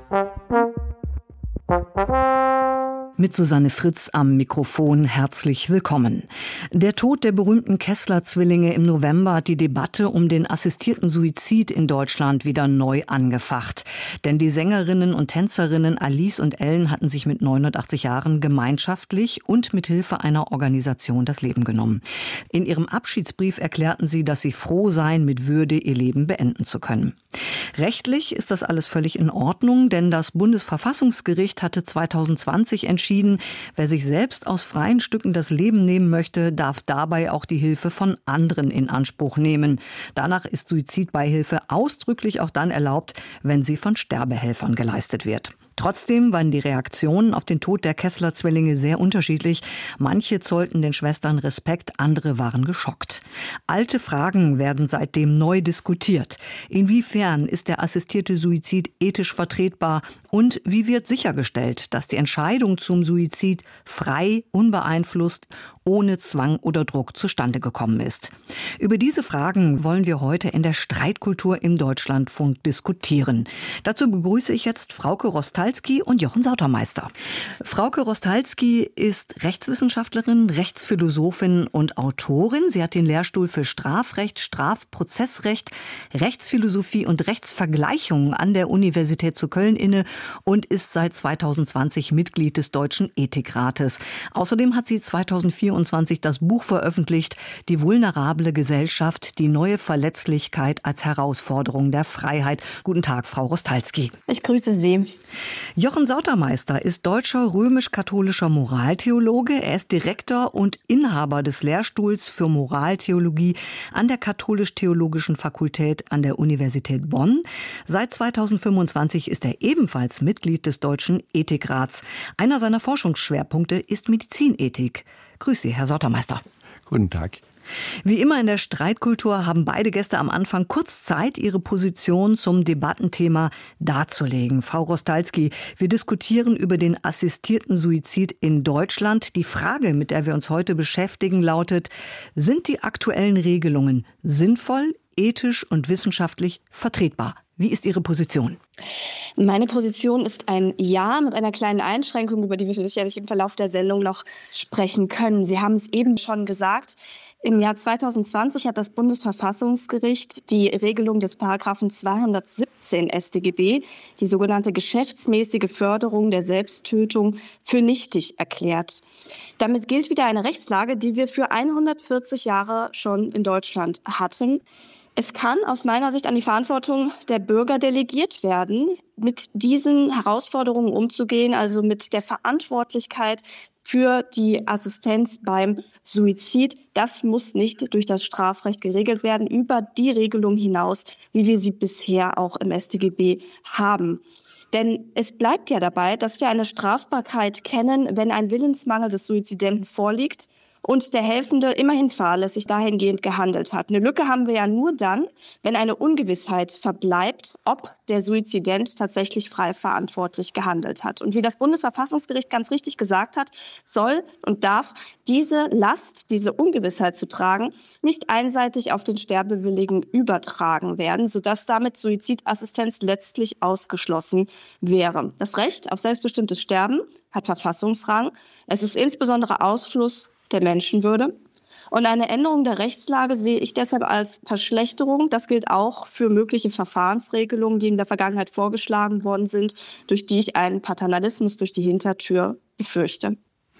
Speaker 21: Mit Susanne Fritz am Mikrofon herzlich willkommen. Der Tod der berühmten Kessler-Zwillinge im November hat die Debatte um den assistierten Suizid in Deutschland wieder neu angefacht. Denn die Sängerinnen und Tänzerinnen Alice und Ellen hatten sich mit neunundachtzig Jahren gemeinschaftlich und mit Hilfe einer Organisation das Leben genommen. In ihrem Abschiedsbrief erklärten sie, dass sie froh seien, mit Würde ihr Leben beenden zu können. Rechtlich ist das alles völlig in Ordnung, denn das Bundesverfassungsgericht hatte zweitausendzwanzig entschieden, wer sich selbst aus freien Stücken das Leben nehmen möchte, darf dabei auch die Hilfe von anderen in Anspruch nehmen. Danach ist Suizidbeihilfe ausdrücklich auch dann erlaubt, wenn sie von Sterbehelfern geleistet wird. Trotzdem waren die Reaktionen auf den Tod der Kessler-Zwillinge sehr unterschiedlich. Manche zollten den Schwestern Respekt, andere waren geschockt. Alte Fragen werden seitdem neu diskutiert. Inwiefern ist der assistierte Suizid ethisch vertretbar? Und wie wird sichergestellt, dass die Entscheidung zum Suizid frei, unbeeinflusst, ohne Zwang oder Druck zustande gekommen ist? Über diese Fragen wollen wir heute in der Streitkultur im Deutschlandfunk diskutieren. Dazu begrüße ich jetzt Frauke Rostalski und Jochen Sautermeister. Frauke Rostalski ist Rechtswissenschaftlerin, Rechtsphilosophin und Autorin. Sie hat den Lehrstuhl für Strafrecht, Strafprozessrecht, Rechtsphilosophie und Rechtsvergleichung an der Universität zu Köln inne und ist seit zweitausendzwanzig Mitglied des Deutschen Ethikrates. Außerdem hat sie zweitausendvierundzwanzig das Buch veröffentlicht, Die vulnerable Gesellschaft, die neue Verletzlichkeit als Herausforderung der Freiheit. Guten Tag, Frau Rostalski.
Speaker 22: Ich grüße Sie.
Speaker 21: Jochen Sautermeister ist deutscher römisch-katholischer Moraltheologe. Er ist Direktor und Inhaber des Lehrstuhls für Moraltheologie an der Katholisch-Theologischen Fakultät an der Universität Bonn. Seit zweitausendfünfundzwanzig ist er ebenfalls Mitglied des Deutschen Ethikrats. Einer seiner Forschungsschwerpunkte ist Medizinethik. Grüß Sie, Herr Sautermeister.
Speaker 23: Guten Tag.
Speaker 21: Wie immer in der Streitkultur haben beide Gäste am Anfang kurz Zeit, ihre Position zum Debattenthema darzulegen. Frau Rostalski, wir diskutieren über den assistierten Suizid in Deutschland. Die Frage, mit der wir uns heute beschäftigen, lautet: Sind die aktuellen Regelungen sinnvoll, ethisch und wissenschaftlich vertretbar? Wie ist Ihre Position?
Speaker 22: Meine Position ist ein Ja mit einer kleinen Einschränkung, über die wir sicherlich im Verlauf der Sendung noch sprechen können. Sie haben es eben schon gesagt. Im Jahr zweitausendzwanzig hat das Bundesverfassungsgericht die Regelung des Paragraphen zweihundertsiebzehn S t G B, die sogenannte geschäftsmäßige Förderung der Selbsttötung, für nichtig erklärt. Damit gilt wieder eine Rechtslage, die wir für hundertvierzig Jahre schon in Deutschland hatten. Es kann aus meiner Sicht an die Verantwortung der Bürger delegiert werden, mit diesen Herausforderungen umzugehen, also mit der Verantwortlichkeit für die Assistenz beim Suizid. Das muss nicht durch das Strafrecht geregelt werden, über die Regelung hinaus, wie wir sie bisher auch im S t G B haben. Denn es bleibt ja dabei, dass wir eine Strafbarkeit kennen, wenn ein Willensmangel des Suizidenten vorliegt und der Helfende immerhin fahrlässig dahingehend gehandelt hat. Eine Lücke haben wir ja nur dann, wenn eine Ungewissheit verbleibt, ob der Suizident tatsächlich frei verantwortlich gehandelt hat. Und wie das Bundesverfassungsgericht ganz richtig gesagt hat, soll und darf diese Last, diese Ungewissheit zu tragen, nicht einseitig auf den Sterbewilligen übertragen werden, sodass damit Suizidassistenz letztlich ausgeschlossen wäre. Das Recht auf selbstbestimmtes Sterben hat Verfassungsrang. Es ist insbesondere Ausfluss der Menschenwürde. Und eine Änderung der Rechtslage sehe ich deshalb als Verschlechterung. Das gilt auch für mögliche Verfahrensregelungen, die in der Vergangenheit vorgeschlagen worden sind, durch die ich einen Paternalismus durch die Hintertür befürchte.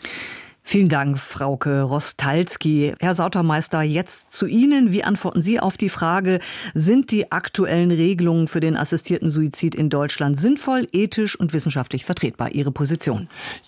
Speaker 21: Vielen Dank, Frauke Rostalski. Herr Sautermeister, jetzt zu Ihnen. Wie antworten Sie auf die Frage, sind die aktuellen Regelungen für den assistierten Suizid in Deutschland sinnvoll, ethisch und wissenschaftlich vertretbar? Ihre Position?